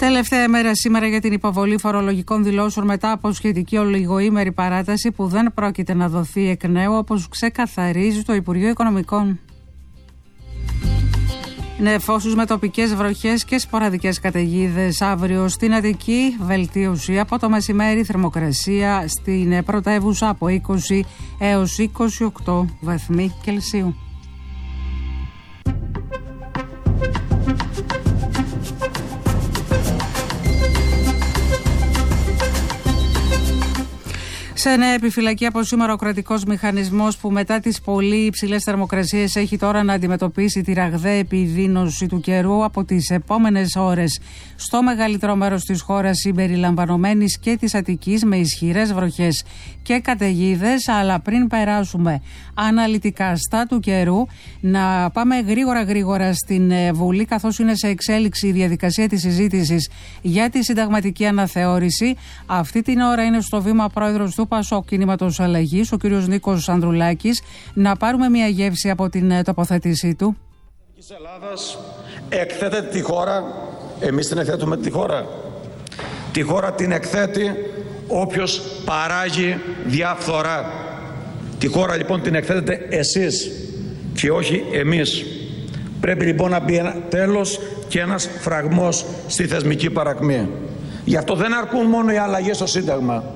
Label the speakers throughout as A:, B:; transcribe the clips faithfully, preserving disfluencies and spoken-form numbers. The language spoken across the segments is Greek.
A: Τελευταία μέρα σήμερα για την υποβολή φορολογικών δηλώσεων μετά από σχετική ολιγοήμερη παράταση που δεν πρόκειται να δοθεί εκ νέου, όπως ξεκαθαρίζει το Υπουργείο Οικονομικών. Νεφώσεις με τοπικές βροχές και σποραδικές καταιγίδες αύριο στην Αττική. Βελτίωση από το μεσημέρι, θερμοκρασία στην πρωτεύουσα από είκοσι έως είκοσι οκτώ βαθμοί Κελσίου. Σε νέα επιφυλακή από σήμερα ο κρατικός μηχανισμός που μετά τις πολύ υψηλές θερμοκρασίες έχει τώρα να αντιμετωπίσει τη ραγδαία επιδείνωση του καιρού από τις επόμενες ώρες στο μεγαλύτερο μέρος της χώρας συμπεριλαμβανομένης και της Αττικής με ισχυρές βροχές και καταιγίδες. Αλλά πριν περάσουμε αναλυτικά στα του καιρού, να πάμε γρήγορα γρήγορα στην Βουλή, καθώς είναι σε εξέλιξη η διαδικασία της συζήτησης για τη συνταγματική αναθεώρηση. Αυτή την ώρα είναι στο βήμα πρόεδρος του Πασόκ Κινήματος Αλλαγής, ο κ. Νίκος Ανδρουλάκης. Να πάρουμε μια γεύση από την τοποθέτησή του.
B: Της Ελλάδας εκθέτεται τη χώρα, εμείς την εκθέτουμε τη χώρα. Τη χώρα την εκθέτει όποιος παράγει διαφθορά. Τη χώρα λοιπόν την εκθέτετε εσείς και όχι εμείς. Πρέπει λοιπόν να μπει ένα τέλος και ένας φραγμός στη θεσμική παρακμή. Γι' αυτό δεν αρκούν μόνο οι αλλαγές στο Σύνταγμα.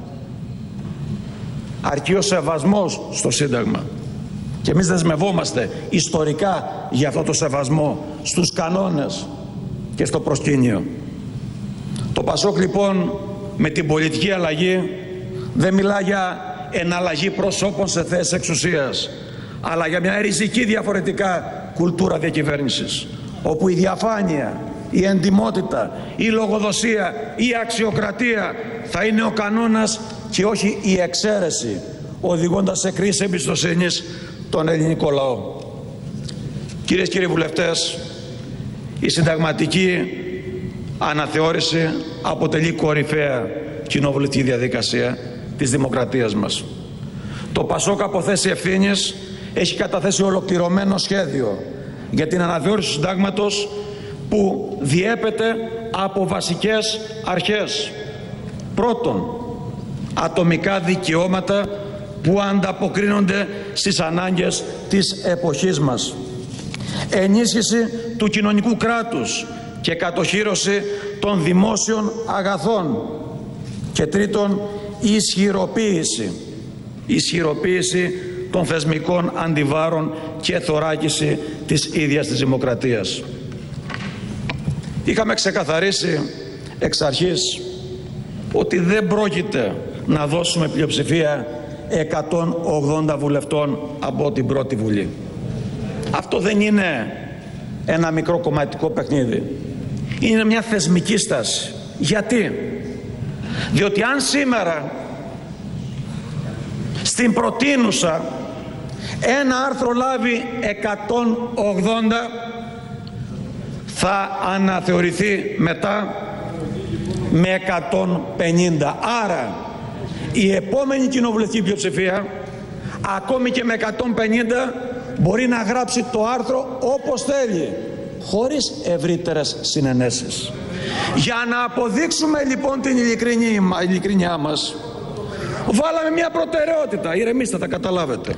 B: Αρκεί ο σεβασμός στο Σύνταγμα. Και εμείς δεσμευόμαστε ιστορικά για αυτό το σεβασμό στους κανόνες και στο προσκήνιο. Το Πασόκ λοιπόν με την πολιτική αλλαγή δεν μιλά για εναλλαγή προσώπων σε θέσεις εξουσίας, αλλά για μια ριζική διαφορετικά κουλτούρα διακυβέρνησης, όπου η διαφάνεια, η εντιμότητα, η λογοδοσία, η αξιοκρατία θα είναι ο κανόνας και όχι η εξαίρεση, οδηγώντας σε κρίση εμπιστοσύνης τον ελληνικό λαό. Κυρίες και κύριοι βουλευτές, η συνταγματική αναθεώρηση αποτελεί κορυφαία κοινοβουλευτική διαδικασία της δημοκρατίας μας. Το Πασόκ από θέση ευθύνης έχει καταθέσει ολοκληρωμένο σχέδιο για την αναθεώρηση του συντάγματος που διέπεται από βασικές αρχές. Πρώτον, ατομικά δικαιώματα που ανταποκρίνονται στις ανάγκες της εποχής μας. Ενίσχυση του κοινωνικού κράτους και κατοχύρωση των δημόσιων αγαθών. Και τρίτον, ισχυροποίηση. Ισχυροποίηση των θεσμικών αντιβάρων και θωράκιση της ίδιας της δημοκρατίας. Είχαμε ξεκαθαρίσει εξ αρχής ότι δεν πρόκειται να δώσουμε πλειοψηφία εκατόν ογδόντα βουλευτών από την πρώτη Βουλή. Αυτό δεν είναι ένα μικρό κομματικό παιχνίδι. Είναι μια θεσμική στάση. Γιατί? Διότι αν σήμερα στην προτείνουσα ένα άρθρο λάβει εκατόν ογδόντα, θα αναθεωρηθεί μετά με εκατόν πενήντα. Άρα η επόμενη κοινοβουλευτική πλειοψηφία ακόμη και με εκατόν πενήντα μπορεί να γράψει το άρθρο όπως θέλει, χωρίς ευρύτερες συνενέσεις. Για να αποδείξουμε λοιπόν την ειλικρίνειά μας, βάλαμε μια προτεραιότητα. Ηρεμήστε, θα καταλάβετε.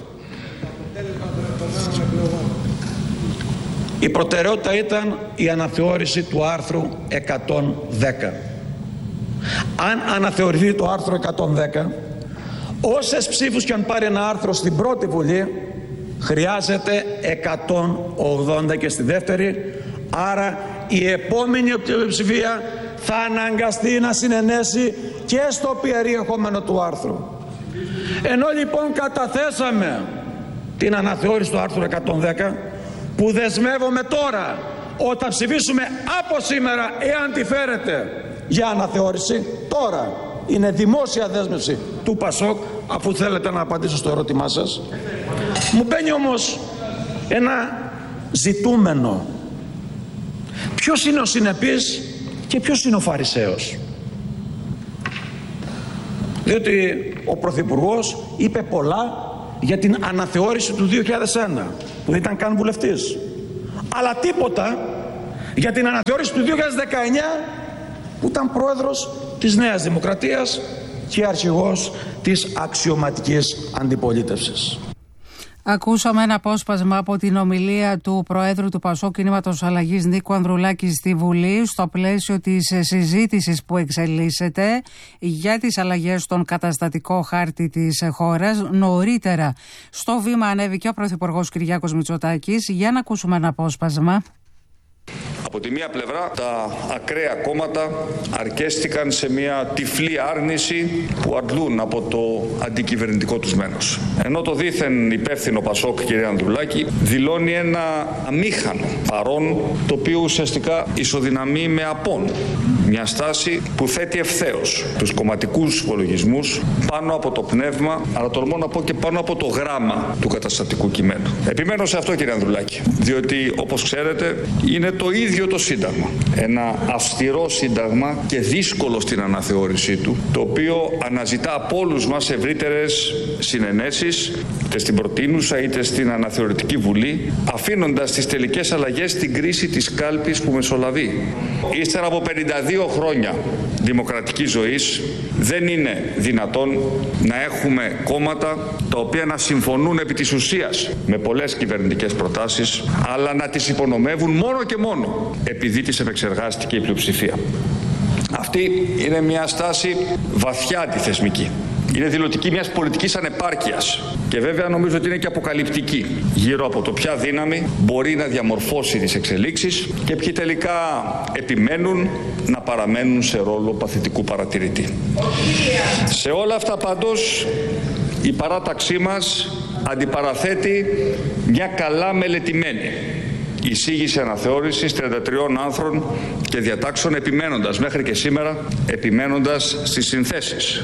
B: Η προτεραιότητα ήταν η αναθεώρηση του άρθρου εκατόν δέκα. Αν αναθεωρηθεί το άρθρο εκατόν δέκα, όσες ψήφους και αν πάρει ένα άρθρο στην πρώτη Βουλή, χρειάζεται εκατόν ογδόντα και στη δεύτερη. Άρα η επόμενη πλειοψηφία θα αναγκαστεί να συνενέσει και στο περιεχόμενο του άρθρου. Ενώ λοιπόν καταθέσαμε την αναθεώρηση του άρθρου εκατόν δέκα, που δεσμεύομαι τώρα όταν ψηφίσουμε από σήμερα, εάν τη φέρετε για αναθεώρηση, τώρα είναι δημόσια δέσμευση του Πασόκ, αφού θέλετε να απαντήσω στο ερώτημά σας. Μου μπαίνει όμως ένα ζητούμενο. Ποιος είναι ο συνεπής και ποιος είναι ο Φαρισαίος? Διότι ο Πρωθυπουργός είπε πολλά για την αναθεώρηση του δύο χιλιάδες ένα, που δεν ήταν καν βουλευτής, αλλά τίποτα για την αναθεώρηση του δύο χιλιάδες δεκαεννιά, που ήταν πρόεδρος της Νέας Δημοκρατίας και αρχηγός της αξιωματικής αντιπολίτευσης.
A: Ακούσαμε ένα απόσπασμα από την ομιλία του Προέδρου του Πασόκ Κινήματος Αλλαγής Νίκου Ανδρουλάκη στη Βουλή στο πλαίσιο της συζήτησης που εξελίσσεται για τις αλλαγές στον καταστατικό χάρτη της χώρας. Νωρίτερα στο βήμα ανέβηκε ο Πρωθυπουργός Κυριάκος Μητσοτάκης. Για να ακούσουμε ένα απόσπασμα.
C: Από τη μία πλευρά τα ακραία κόμματα αρκέστηκαν σε μια τυφλή άρνηση που αντλούν από το αντικυβερνητικό τους μένος. Ενώ το δήθεν υπεύθυνο Πασόκ, κύριε Ανδρουλάκη, δηλώνει ένα αμήχανο παρόν, το οποίο ουσιαστικά ισοδυναμεί με απόν. Μια στάση που θέτει ευθέως τους κομματικούς υπολογισμούς πάνω από το πνεύμα, αλλά τολμώ να πω και πάνω από το γράμμα του καταστατικού κειμένου. Επιμένω σε αυτό, κύριε Ανδρουλάκη, διότι όπως ξέρετε είναι το ίδιο το Σύνταγμα. Ένα αυστηρό Σύνταγμα και δύσκολο στην αναθεώρησή του, το οποίο αναζητά από όλους μας ευρύτερες συνενέσεις, είτε στην προτείνουσα είτε στην αναθεωρητική Βουλή, αφήνοντας τις τελικές αλλαγές στην κρίση της κάλπης που μεσολαβεί. Ύστερα από πενήντα δύο χρόνια δημοκρατικής ζωής, δεν είναι δυνατόν να έχουμε κόμματα τα οποία να συμφωνούν επί της ουσίας με πολλές κυβερνητικές προτάσεις, αλλά να τις υπονομεύουν μόνο και μόνο επειδή τις επεξεργάστηκε η πλειοψηφία. Αυτή είναι μια στάση βαθιά αντιθεσμική. Είναι δηλωτική μιας πολιτικής ανεπάρκειας και βέβαια νομίζω ότι είναι και αποκαλυπτική γύρω από το ποια δύναμη μπορεί να διαμορφώσει τις εξελίξεις και ποιοι τελικά επιμένουν να παραμένουν σε ρόλο παθητικού παρατηρητή. Σε όλα αυτά πάντως η παράταξή μας αντιπαραθέτει μια καλά μελετημένη εισήγηση αναθεώρησης τριάντα τριών άρθρων και διατάξεων, επιμένοντας μέχρι και σήμερα, επιμένοντας στις συνθέσεις.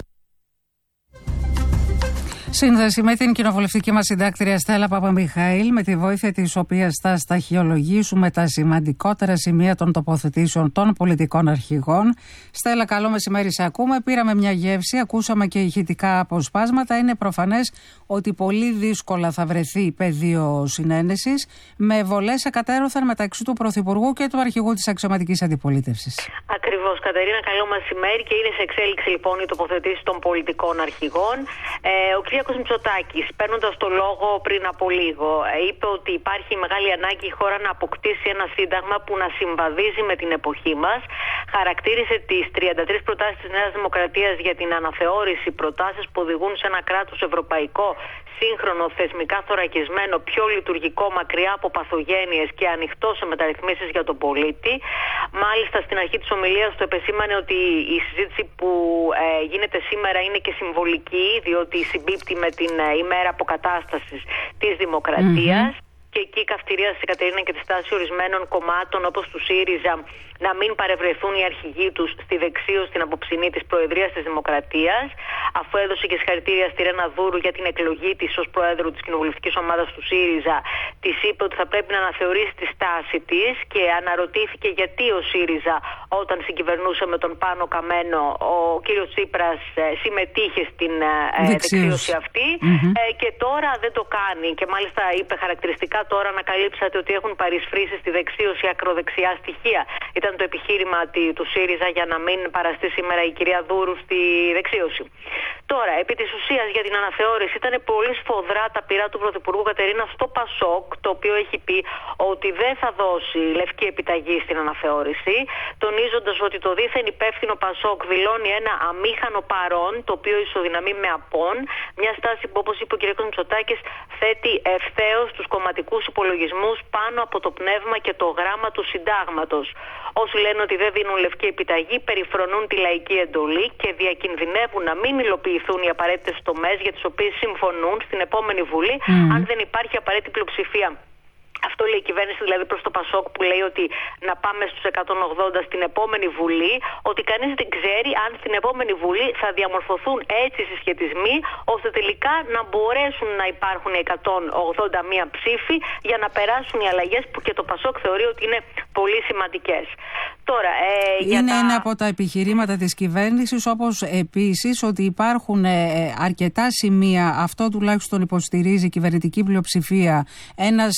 A: Σύνδεση με την κοινοβουλευτική μας συντάκτρια Στέλλα Παπαμιχαήλ, με τη βοήθεια της οποίας θα σταχυολογήσουμε τα σημαντικότερα σημεία των τοποθετήσεων των πολιτικών αρχηγών. Στέλλα, καλό μεσημέρι, σε ακούμε. Πήραμε μια γεύση, ακούσαμε και ηχητικά αποσπάσματα. Είναι προφανές ότι πολύ δύσκολα θα βρεθεί πεδίο συνένεσης, με βολές εκατέρωθεν μεταξύ του Πρωθυπουργού και του αρχηγού της αξιωματικής αντιπολίτευσης.
D: Ακριβώς, Κατερίνα, καλό μεσημέρι, και είναι σε εξέλιξη λοιπόν η τοποθετήση των πολιτικών αρχηγών. Ε, ο Κυριάκος Μητσοτάκης, παίρνοντας το λόγο πριν από λίγο, είπε ότι υπάρχει μεγάλη ανάγκη η χώρα να αποκτήσει ένα σύνταγμα που να συμβαδίζει με την εποχή μας. Χαρακτήρισε τις τριάντα τρεις προτάσεις της Νέας Δημοκρατίας για την αναθεώρηση, προτάσεις που οδηγούν σε ένα κράτος ευρωπαϊκό, σύγχρονο, θεσμικά θωρακισμένο, πιο λειτουργικό, μακριά από παθογένειες και ανοιχτό σε μεταρρυθμίσεις για τον πολίτη. Μάλιστα, στην αρχή της ομιλίας του επεσήμανε ότι η συζήτηση που ε, γίνεται σήμερα είναι και συμβολική, διότι συμπίπτει με την ε, ημέρα αποκατάστασης της δημοκρατίας. Mm-hmm. Και εκεί καυτηρίασε η Κατερίνα και τη στάση ορισμένων κομμάτων όπως του ΣΥΡΙΖΑ να μην παρευρεθούν οι αρχηγοί τους στη δεξίωση στην αποψινή της Προεδρίας της Δημοκρατίας, αφού έδωσε και συγχαρητήρια στη Ρένα Δούρου για την εκλογή της ως Προέδρου της κοινοβουλευτικής ομάδας του ΣΥΡΙΖΑ. Της είπε ότι θα πρέπει να αναθεωρήσει τη στάση της και αναρωτήθηκε γιατί ο ΣΥΡΙΖΑ, όταν συγκυβερνούσε με τον Πάνο Καμένο, ο κύριος Τσίπρας συμμετείχε στην δεξίωση αυτή, mm-hmm. και τώρα δεν το κάνει. Και μάλιστα είπε χαρακτηριστικά, τώρα ανακαλύψατε ότι έχουν παρισφρήσει στη δεξίωση ακροδεξιά στοιχεία. Ήταν το επιχείρημα του ΣΥΡΙΖΑ για να μην παραστεί σήμερα η κυρία Δούρου στη δεξίωση. Τώρα, επί της ουσίας για την αναθεώρηση, ήταν πολύ σφοδρά τα πειρά του Πρωθυπουργού, Κατερίνα, στο Πασόκ, το οποίο έχει πει ότι δεν θα δώσει λευκή επιταγή στην αναθεώρηση, τονίζοντας ότι το δίθεν υπεύθυνο Πασόκ δηλώνει ένα αμήχανο παρόν, το οποίο ισοδυναμεί με απόν, μια στάση που, όπως είπε ο κ. Μητσοτάκης, θέτει ευθέως τους κομματικούς υπολογισμούς πάνω από το πνεύμα και το γράμμα του συντάγματος. Όσοι λένε ότι δεν δίνουν λευκή επιταγή περιφρονούν τη λαϊκή εντολή και διακινδυνεύουν να μην υλοποιηθούν οι απαραίτητες τομές για τις οποίες συμφωνούν στην επόμενη Βουλή, mm. αν δεν υπάρχει απαραίτητη πλειοψηφία. Αυτό λέει η κυβέρνηση δηλαδή προς το Πασόκ, που λέει ότι να πάμε στους εκατόν ογδόντα στην επόμενη Βουλή, ότι κανείς δεν ξέρει αν στην επόμενη Βουλή θα διαμορφωθούν έτσι οι συσχετισμοί ώστε τελικά να μπορέσουν να υπάρχουν οι εκατόν ογδόντα μία ψήφοι για να περάσουν οι αλλαγές που και το Πασόκ θεωρεί ότι είναι πολύ σημαντικές. Τώρα, ε,
A: είναι
D: για τα...
A: ένα από τα επιχειρήματα της κυβέρνησης, όπως επίσης ότι υπάρχουν ε, αρκετά σημεία, αυτό τουλάχιστον υποστηρίζει η κυβερνητική πλειοψηφία, ένας ε,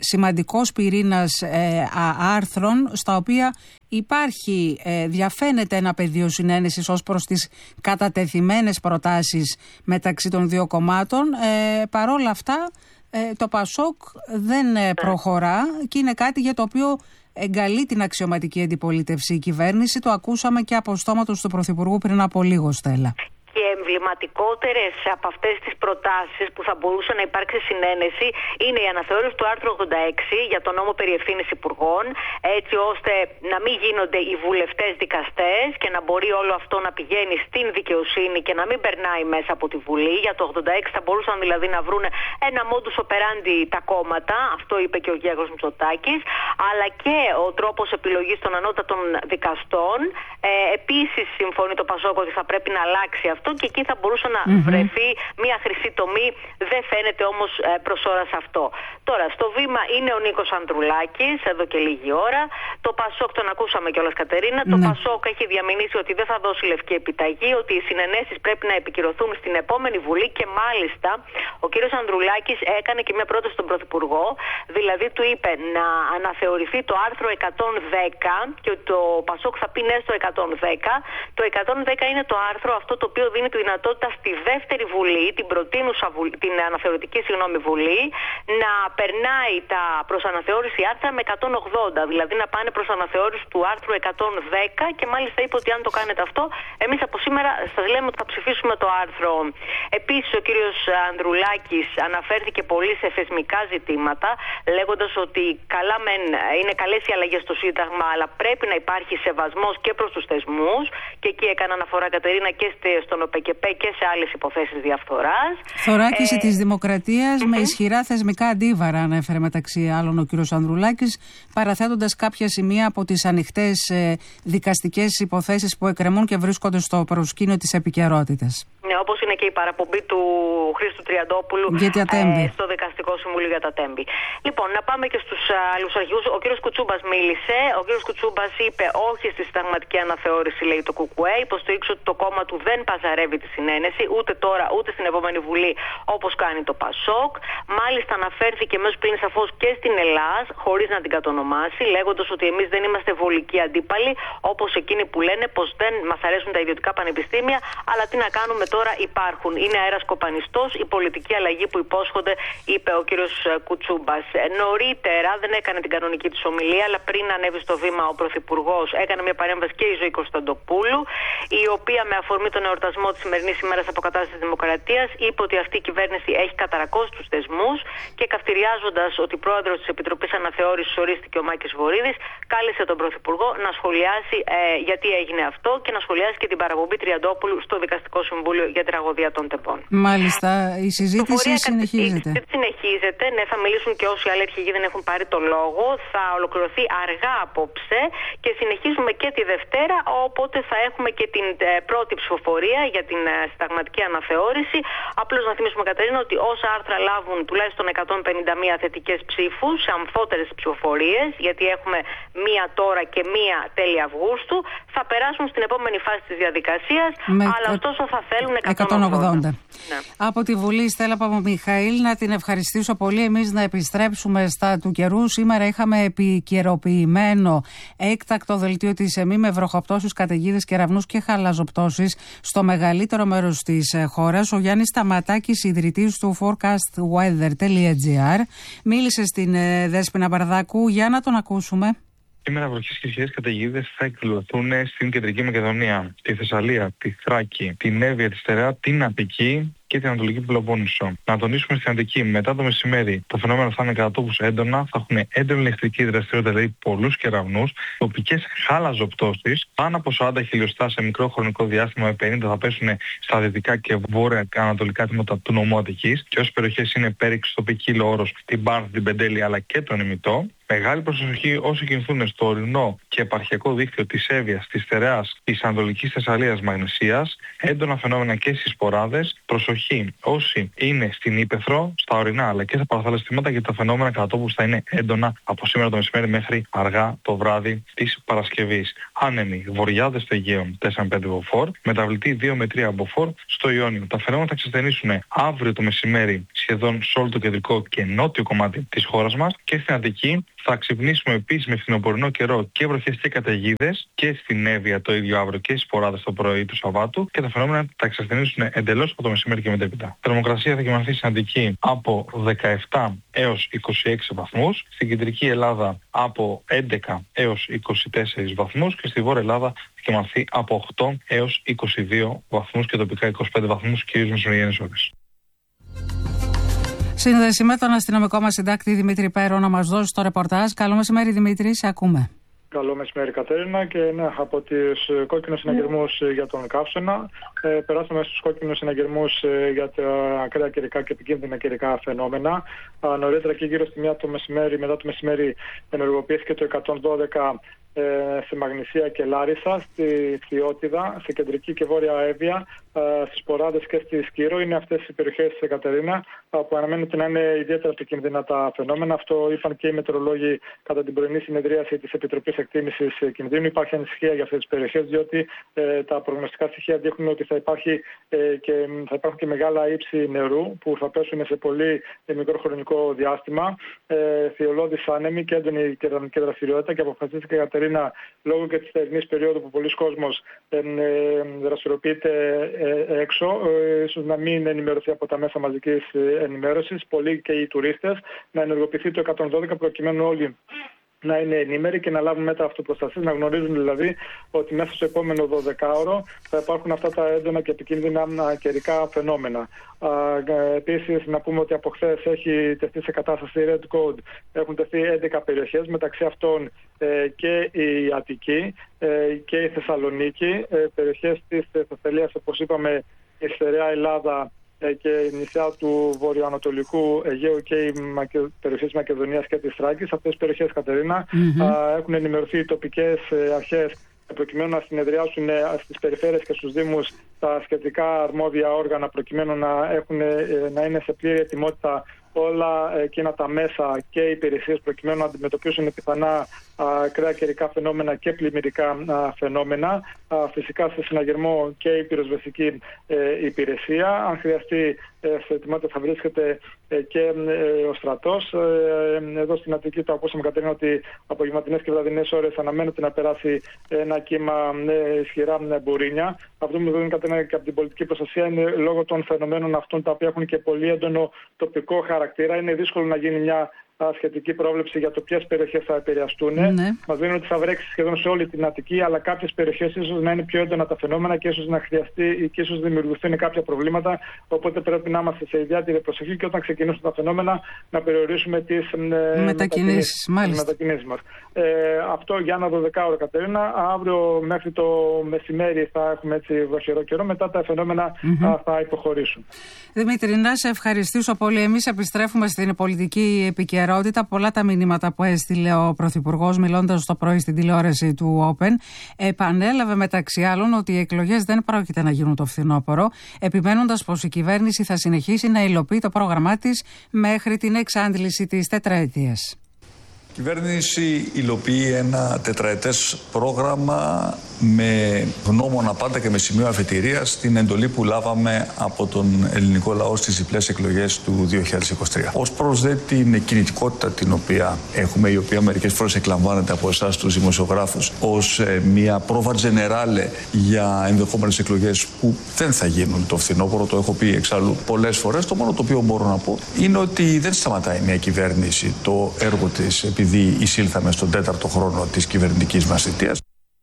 A: σημαντικός πυρήνας ε, άρθρων στα οποία υπάρχει, ε, διαφαίνεται ένα πεδίο συνένεσης ως προς τις κατατεθειμένες προτάσεις μεταξύ των δύο κομμάτων. Ε, παρόλα αυτά ε, το ΠΑΣΟΚ δεν ε, προχωρά και είναι κάτι για το οποίο εγκαλεί την αξιωματική αντιπολίτευση η κυβέρνηση. Το ακούσαμε και από στόματος του Πρωθυπουργού πριν από λίγο, Στέλλα.
D: Και εμβληματικότερες από αυτές τις προτάσεις που θα μπορούσε να υπάρξει συνένεση είναι η αναθεώρηση του άρθρου ογδόντα έξι για τον νόμο περί ευθύνης υπουργών, έτσι ώστε να μην γίνονται οι βουλευτές δικαστές και να μπορεί όλο αυτό να πηγαίνει στην δικαιοσύνη και να μην περνάει μέσα από τη Βουλή. Για το ογδόντα έξι θα μπορούσαν δηλαδή να βρουν ένα modus operandi τα κόμματα, αυτό είπε και ο Κυριάκος Μητσοτάκης, αλλά και ο τρόπος επιλογής των ανώτατων δικαστών. Ε, επίσης συμφωνεί το ΠΑΣΟΚ ότι θα πρέπει να αλλάξει αυτό. Και εκεί θα μπορούσε να mm-hmm. βρεθεί μια χρυσή τομή, δεν φαίνεται όμως ε, προς ώρας αυτό. Τώρα, στο βήμα είναι ο Νίκος Ανδρουλάκης, εδώ και λίγη ώρα. Το ΠΑΣΟΚ, τον ακούσαμε κιόλας, Κατερίνα. Mm-hmm. Το ΠΑΣΟΚ έχει διαμηνήσει ότι δεν θα δώσει λευκή επιταγή, ότι οι συνενέσεις πρέπει να επικυρωθούν στην επόμενη Βουλή και μάλιστα ο κύριος Ανδρουλάκης έκανε και μια πρόταση στον Πρωθυπουργό, δηλαδή του είπε να αναθεωρηθεί το άρθρο εκατόν δέκα και ότι το ΠΑΣΟΚ θα πει ναι στο εκατόν δέκα. Το εκατόν δέκα είναι το άρθρο αυτό το οποίο δίνει τη δυνατότητα στη δεύτερη Βουλή, την προτείνουσα Βουλή, την αναθεωρητική συγγνώμη Βουλή, να περνάει τα προς αναθεώρηση άρθρα με εκατόν ογδόντα, δηλαδή να πάνε προς αναθεώρηση του άρθρου εκατόν δέκα και μάλιστα είπε ότι αν το κάνετε αυτό, εμείς από σήμερα σας λέμε ότι θα ψηφίσουμε το άρθρο. Επίσης ο κύριος Ανδρουλάκης αναφέρθηκε πολύ σε θεσμικά ζητήματα, λέγοντας ότι καλά μεν είναι καλές οι αλλαγές στο Σύνταγμα, αλλά πρέπει να υπάρχει σεβασμός και προς τους θεσμούς και εκεί έκανε αναφορά, Κατερίνα, και στον ΟΠΕΚΕΠΕ και σε άλλες υποθέσεις διαφθοράς.
A: Θωράκιση ε... της δημοκρατίας
D: mm-hmm.
A: με ισχυρά θεσμικά αντίβαρα, ανέφερε μεταξύ άλλων ο κύριος Ανδρουλάκης, παραθέτοντας κάποια σημεία από τις ανοιχτές ε, δικαστικές υποθέσεις που εκκρεμούν και βρίσκονται στο προσκήνιο της επικαιρότητας.
D: Ναι, όπως είναι και η παραπομπή του Χρήστου Τριαντόπουλου ε, στο Δικαστικό Συμβούλιο για τα Τέμπη. Λοιπόν, να πάμε και στους άλλους αρχηγούς. Ο κύριος Κουτσούμπας μίλησε. Ο κύριος Κουτσούμπας είπε όχι στη συνταγματική αναθεώρηση, λέει το ΚΚΕ. Υποστηρίξε ότι το κόμμα του δεν παζαρεύει τη συνένεση, ούτε τώρα ούτε στην επόμενη Βουλή, όπως κάνει το ΠΑΣΟΚ. Μάλιστα, αναφέρθηκε μέσω πλήν σαφώς και στην Ελλάδα, χωρίς να την κατονομάσει, λέγοντας ότι εμείς δεν είμαστε βολικοί αντίπαλοι, όπως εκείνοι που λένε πως δεν μας αρέσουν τα ιδιωτικά πανεπιστήμια, αλλά τι να κάνουμε τώρα, υπάρχουν. Είναι αέρας κοπανιστός η πολιτική αλλαγή που υπόσχονται, είπε ο κύριος Κουτσούμπας. Νωρίτερα δεν έκανε την κανονική της ομιλία, αλλά πριν ανέβει στο βήμα ο Πρωθυπουργός έκανε μια παρέμβαση και η Ζωή Κωνσταντοπούλου, η οποία με αφορμή τον εορτασμό της σημερινής ημέρας αποκατάστασης της Δημοκρατίας είπε ότι αυτή η κυβέρνηση έχει καταρακώσει τους θεσμούς και καυτηριάζοντας ότι πρόεδρος της Επιτροπής Αναθεώρησης ορίστηκε ο Μάκης Βορίδης, κάλεσε τον Πρωθυπουργό να σχολιάσει ε, γιατί έγινε αυτό και να σχολιάσει και την παραπομπή Τριαντόπουλου στο Δικαστικό Συμβούλιο για την τραγωδία των Τεμπών.
A: Μάλιστα, η συζήτηση το συνεχίζεται.
D: Η συζήτηση συνεχίζεται. Ναι, θα μιλήσουν και όσοι άλλοι αρχηγοί δεν έχουν πάρει το λόγο. Θα ολοκληρωθεί αργά απόψε και συνεχίζουμε και τη Δευτέρα, οπότε θα έχουμε και την ε, πρώτη ψηφοφορία για την ε, συνταγματική αναθεώρηση. Απλώς να θυμίσουμε, Κατερίνα, ότι όσα άρθρα λάβουν τουλάχιστον εκατόν πενήντα μία θετικές ψήφους σε αμφότερες ψηφοφορίες, γιατί έχουμε μία τώρα και μία τέλη Αυγούστου, θα περάσουν στην επόμενη φάση της διαδικασίας, με... αλλά ωστόσο θα θέλουν εκατόν ογδόντα. Ναι.
A: Από τη Βουλή, Στέλλα Παπαμιχαήλ, να την ευχαριστήσω πολύ. Εμείς να επιστρέψουμε στα του καιρού. Σήμερα είχαμε επικαιροποιημένο έκτακτο δελτίο της ΕΜΗ με βροχοπτώσεις, καταιγίδες, κεραυνούς και χαλαζοπτώσεις στο μεγαλύτερο μέρος της χώρας. Ο Γιάννης Σταματάκης, ιδρυτής του forecast weather τελεία gr, μίλησε στην Δέσποινα Μπαρδάκου. Για να τον ακούσουμε.
E: Σήμερα βροχές και ισχυρές καταιγίδες θα εκδηλωθούν στην Κεντρική Μακεδονία, τη Θεσσαλία, τη Θράκη, την Εύβοια, τη Στερεά, την Αττική και την Ανατολική Πελοπόννησο. Να τονίσουμε στην Αττική, μετά το μεσημέρι, τα φαινόμενα θα είναι κατά τόπους έντονα, θα έχουν έντονη ηλεκτρική δραστηριότητα, δηλαδή πολλούς κεραυνούς, τοπικές χάλαζοπτώσεις, πάνω από σαράντα χιλιοστά σε μικρό χρονικό διάστημα, με πενήντα θα πέσουν στα δυτικά και βόρεια ανατολικά τμήματα του νομού Αττικής, και όσες περιοχές είναι Πέριξ, το Πικίλο Όρος, την Πάρθ, την Πεντέλη αλλά και τον Ημιτό. Μεγάλη προσοχή όσοι κινηθούν στο ορεινό και επαρχιακό δίκτυο της Εύβοιας, της Στερεάς, της Ανατολικής Θεσσαλίας, Μαγνησίας, έντονα φαινόμενα και στις Σποράδες. Προσοχή προσοχή όσοι είναι στην ύπαιθρο, στα ορεινά αλλά και στα παραθαλασσιτήματα, γιατί τα φαινόμενα κατά τόπους θα είναι έντονα από σήμερα το μεσημέρι μέχρι αργά το βράδυ της Παρασκευής. Άνεμοι βορειάδες στο Αιγαίο τέσσερα με πέντε μποφόρ, μεταβλητή δύο με τρία μποφόρ στο Ιόνιο. Τα φαινόμενα θα εξασθενήσουν αύριο το μεσημέρι σχεδόν σε όλο το κεντρικό και νότιο κομμάτι της χώρας μας, και στην Αττική θα ξυπνήσουμε επίσης με φθινοπορεινό καιρό και βροχές και καταιγίδες, και στην Εύβοια το ίδιο αύριο και στις Ποράδες το πρωί του Σαββάτου, και τα φαινόμενα θα εξασθενήσουν εντελώς από το μεσημέρι και μετέπειτα. Η θερμοκρασία θα κυμανθεί στην Αττική από δεκαεπτά έως είκοσι έξι βαθμούς, στην κεντρική Ελλάδα από έντεκα έως είκοσι τέσσερις βαθμούς και στη Βόρεια Ελλάδα θα κυμανθεί από οκτώ έως είκοσι δύο βαθμούς και τοπικά είκοσι πέντε βαθμούς, κυρίως μεσημεριανές ώρες.
A: Σύνδεση με τον αστυνομικό μας συντάκτη Δημήτρη Πέρο να μας δώσει το ρεπορτάζ. Καλό μεσημέρι, Δημήτρη, σε ακούμε.
F: Καλό μεσημέρι, Κατέρινα. Και ναι, από τους κόκκινους συναγερμούς για τον καύσωνα, ε, περάσαμε στους κόκκινους συναγερμούς ε, για τα ακραία καιρικά και επικίνδυνα καιρικά φαινόμενα. Α, νωρίτερα και γύρω στη μία το μεσημέρι, μετά το μεσημέρι, ενεργοποιήθηκε το εκατόν δώδεκα ε, στη Μαγνησία και Λάρισα, στη Φθιώτιδα, στη κεντρική και βόρεια Εύβοια, ε, στις Ποράδες και στη Σκύρο. Είναι αυτές οι περιοχές της Κατερίνα που αναμένεται να είναι ιδιαίτερα επικίνδυνα τα φαινόμενα. Αυτό είπαν και οι μετεωρολόγοι κατά την πρωινή συνεδρίαση της Επιτροπής Εκτίμησης Κινδύνου. Υπάρχει ανησυχία για αυτές τις περιοχές, διότι ε, τα προγνωστικά στοιχεία δείχνουν ότι θα, υπάρχει, ε, και, θα υπάρχουν και μεγάλα ύψη νερού που θα πέσουν σε πολύ ε, μικρό χρονικό διάστημα. Ε, Θειολώδης άνεμοι και έντονη κεραμική δραστηριότητα, και αποφασίστηκε η Κατερίνα λόγω και της θερινής περίοδου που πολλοί κόσμος ε, ε, δραστηριοποιείται ε, έξω, ε, ίσως να μην ενημερωθεί από τα μέσα μαζικής ενημέρωσης, πολλοί και οι τουρίστες, να ενεργοποιηθεί το εκατόν δώδεκα προκειμένου όλοι να είναι ενήμεροι και να λάβουν μέτρα αυτοπροστασίας, να γνωρίζουν δηλαδή ότι μέσα στο επόμενο δωδεκάωρο θα υπάρχουν αυτά τα έντονα και επικίνδυνα καιρικά φαινόμενα. Επίσης, να πούμε ότι από χθες έχει τεθεί σε κατάσταση Red Code. Έχουν τεθεί έντεκα περιοχές, μεταξύ αυτών ε, και η Αττική ε, και η Θεσσαλονίκη, ε, περιοχές της Θεσσαλίας, όπως είπαμε, η Στερεά Ελλάδα και η νησιά του βορειοανατολικού Αιγαίου και οι περιοχές της Μακεδονίας και της Θράκης. Αυτές τις περιοχές, Κατερίνα, mm-hmm. έχουν ενημερωθεί οι τοπικές αρχές προκειμένου να συνεδριάσουν στις περιφέρειες και στους δήμους τα σχετικά αρμόδια όργανα, προκειμένου να, έχουν, να είναι σε πλήρη ετοιμότητα όλα εκείνα τα μέσα και οι υπηρεσίες προκειμένου να αντιμετωπίσουν πιθανά ακραία καιρικά φαινόμενα και πλημμυρικά α, φαινόμενα. Α, φυσικά σε συναγερμό και η πυροσβεστική ε, υπηρεσία. Αν χρειαστεί ε, σε ετοιμότητα θα βρίσκεται ε, και ε, ο στρατός. Ε, εδώ στην Αττική το ακούσαμε, Κατερίνα, ότι απογευματινές και βραδινές ώρες αναμένεται να περάσει ένα κύμα ε, ισχυρά ε, μπουρίνια. Αυτό που δίνει, Κατερίνα, και από την πολιτική προστασία είναι λόγω των φαινομένων αυτών, τα οποία έχουν και πολύ έντονο τοπικό χαρακτήρα. Είναι δύσκολο να γίνει μια σχετική πρόβλεψη για το ποιες περιοχές θα επηρεαστούν. Ναι. Μας δίνουν ότι θα βρέξει σχεδόν σε όλη την Αττική, αλλά κάποιες περιοχές ίσως να είναι πιο έντονα τα φαινόμενα και ίσως να χρειαστεί και ίσως δημιουργηθούν κάποια προβλήματα. Οπότε πρέπει να είμαστε σε ιδιαίτερη προσοχή και όταν ξεκινήσουν τα φαινόμενα να περιορίσουμε τις μετακινήσεις μας. Ε, αυτό για ένα δωδεκάωρο, Κατερίνα. Αύριο μέχρι το μεσημέρι θα έχουμε έτσι βροχερό καιρό. Μετά τα φαινόμενα mm-hmm. θα υποχωρήσουν.
A: Δημήτρη, να σε ευχαριστήσω πολύ. Εμείς επιστρέφουμε στην πολιτική επικαιρότητα. Πολλά τα μηνύματα που έστειλε ο Πρωθυπουργός μιλώντας το πρωί στην τηλεόραση του Open. Επανέλαβε μεταξύ άλλων ότι οι εκλογές δεν πρόκειται να γίνουν το φθινόπωρο, επιμένοντας πως η κυβέρνηση θα συνεχίσει να υλοποιεί το πρόγραμμά της μέχρι την εξάντληση της τετραετίας.
G: Η κυβέρνηση υλοποιεί ένα τετραετές πρόγραμμα με γνώμονα πάντα και με σημείο αφετηρίας την εντολή που λάβαμε από τον ελληνικό λαό στις διπλές εκλογές του δύο χιλιάδες είκοσι τρία. Ως προς δε την κινητικότητα την οποία έχουμε, η οποία μερικές φορές εκλαμβάνεται από εσάς τους δημοσιογράφους ως ε, μια πρόβα τζενεράλε για ενδεχόμενες εκλογές που δεν θα γίνουν το φθινόπωρο, το έχω πει εξάλλου πολλές φορές. Το μόνο το οποίο μπορώ να πω είναι ότι δεν σταματάει μια κυβέρνηση το έργο της επειδή εισήλθαμε στον τέταρτο χρόνο της κυβερνητικής μας θητείας.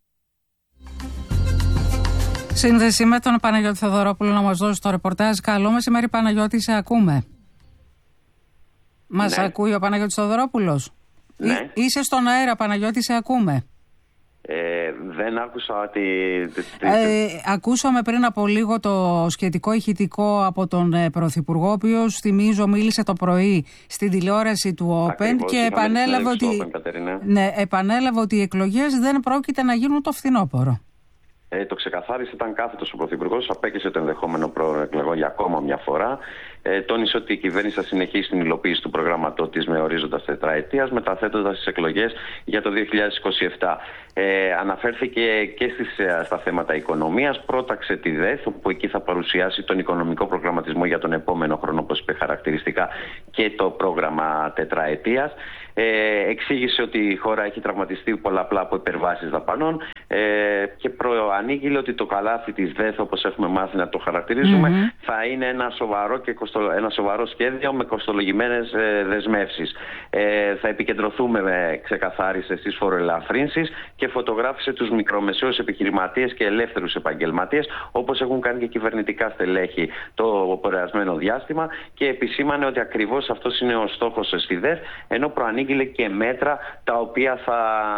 A: Σύνδεση με τον Παναγιώτη Θεοδωρόπουλο να μας δώσει το ρεπορτάζ. Καλό μεσημέρι, Παναγιώτη, σε ακούμε. Μας ναι. ακούει ο Παναγιώτης Θεοδωρόπουλος?
H: Ναι.
A: Είσαι στον αέρα, Παναγιώτη, σε ακούμε.
H: Ε, δεν άκουσα τη...
A: Ε, ακούσαμε πριν από λίγο το σχετικό ηχητικό από τον ε, Πρωθυπουργό, ο οποίος, θυμίζω, μίλησε το πρωί στην τηλεόραση του Open. Ακριβώς, και επανέλαβε ότι,
H: Open,
A: ναι, επανέλαβε ότι οι εκλογές δεν πρόκειται να γίνουν το φθινόπωρο.
H: Ε, το ξεκαθάρισε, ήταν κάθετος ο Πρωθυπουργός, απέκλεισε το ενδεχόμενο προεκλογών για ακόμα μια φορά. Ε, τόνισε ότι η κυβέρνηση θα συνεχίσει την υλοποίηση του προγραμματό της με ορίζοντα τετραετίας, μεταθέτοντας τις εκλογές για το δύο χιλιάδες είκοσι επτά. Ε, αναφέρθηκε και στις, στα θέματα οικονομίας, πρόταξε τη ΔΕΘ, όπου εκεί θα παρουσιάσει τον οικονομικό προγραμματισμό για τον επόμενο χρόνο, όπως είπε χαρακτηριστικά, και το πρόγραμμα τετραετίας. Ε, εξήγησε ότι η χώρα έχει τραυματιστεί πολλαπλά από υπερβάσεις δαπανών ε, και προανήγγειλε ότι το καλάθι της ΔΕΘ, όπως έχουμε μάθει να το χαρακτηρίζουμε, mm-hmm. θα είναι ένα σοβαρό, και κοστο, ένα σοβαρό σχέδιο με κοστολογημένες ε, δεσμεύσεις. Ε, θα επικεντρωθούμε, ε, ξεκαθάρισε, στις φοροελαφρύνσεις και φωτογράφησε τους μικρομεσαίους επιχειρηματίες και ελεύθερους επαγγελματίες, όπως έχουν κάνει και κυβερνητικά στελέχη το περασμένο διάστημα, και επισήμανε ότι ακριβώς αυτός είναι ο στόχος στη ΔΕΘ, ενώ προανήγγειλε και μέτρα τα οποία θα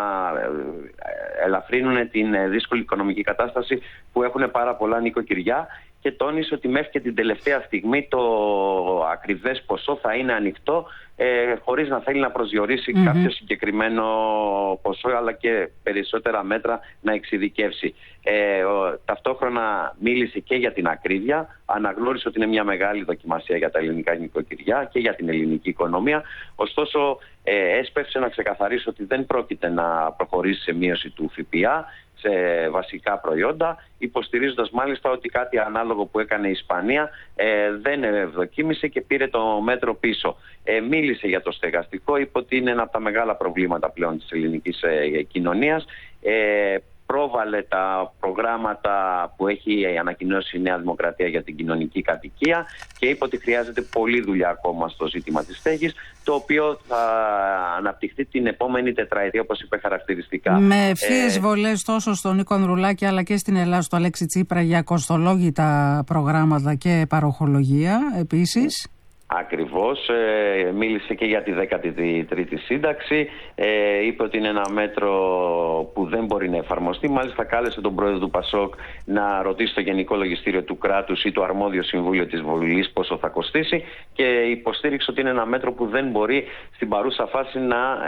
H: ελαφρύνουν την δύσκολη οικονομική κατάσταση που έχουν πάρα πολλά νοικοκυριά, και τόνισε ότι μέχρι και την τελευταία στιγμή το ακριβές ποσό θα είναι ανοιχτό, ε, χωρίς να θέλει να προσδιορίσει mm-hmm. κάποιο συγκεκριμένο ποσό, αλλά και περισσότερα μέτρα να εξειδικεύσει. Ε, ο, ταυτόχρονα μίλησε και για την ακρίβεια, αναγνώρισε ότι είναι μια μεγάλη δοκιμασία για τα ελληνικά νοικοκυριά και για την ελληνική οικονομία. Ωστόσο, ε, έσπευσε να ξεκαθαρίσει ότι δεν πρόκειται να προχωρήσει σε μείωση του ΦΠΑ σε βασικά προϊόντα, υποστηρίζοντας μάλιστα ότι κάτι ανάλογο που έκανε η Ισπανία ε, δεν ευδοκίμησε και πήρε το μέτρο πίσω. Ε, μίλησε για το στεγαστικό, είπε ότι είναι ένα από τα μεγάλα προβλήματα πλέον της ελληνικής ε, κοινωνίας. Ε, πρόβαλε τα προγράμματα που έχει ανακοινώσει η Νέα Δημοκρατία για την κοινωνική κατοικία και είπε ότι χρειάζεται πολλή δουλειά ακόμα στο ζήτημα της στέγης, το οποίο θα αναπτυχθεί την επόμενη τετραετία, όπως είπε χαρακτηριστικά. Με
A: ευθείες ε... βολές τόσο στον Νίκο Ανδρουλάκη αλλά και στην Ελλάδα στο Αλέξη Τσίπρα για κοστολόγητα προγράμματα και παροχολογία επίσης.
H: Ακριβώς, ε, μίλησε και για τη δέκατη τρίτη σύνταξη, ε, είπε ότι είναι ένα μέτρο που δεν μπορεί να εφαρμοστεί. Μάλιστα κάλεσε τον πρόεδρο του ΠΑΣΟΚ να ρωτήσει το Γενικό Λογιστήριο του κράτους ή το αρμόδιο Συμβούλιο της Βουλής πόσο θα κοστίσει, και υποστήριξε ότι είναι ένα μέτρο που δεν μπορεί στην παρούσα φάση να,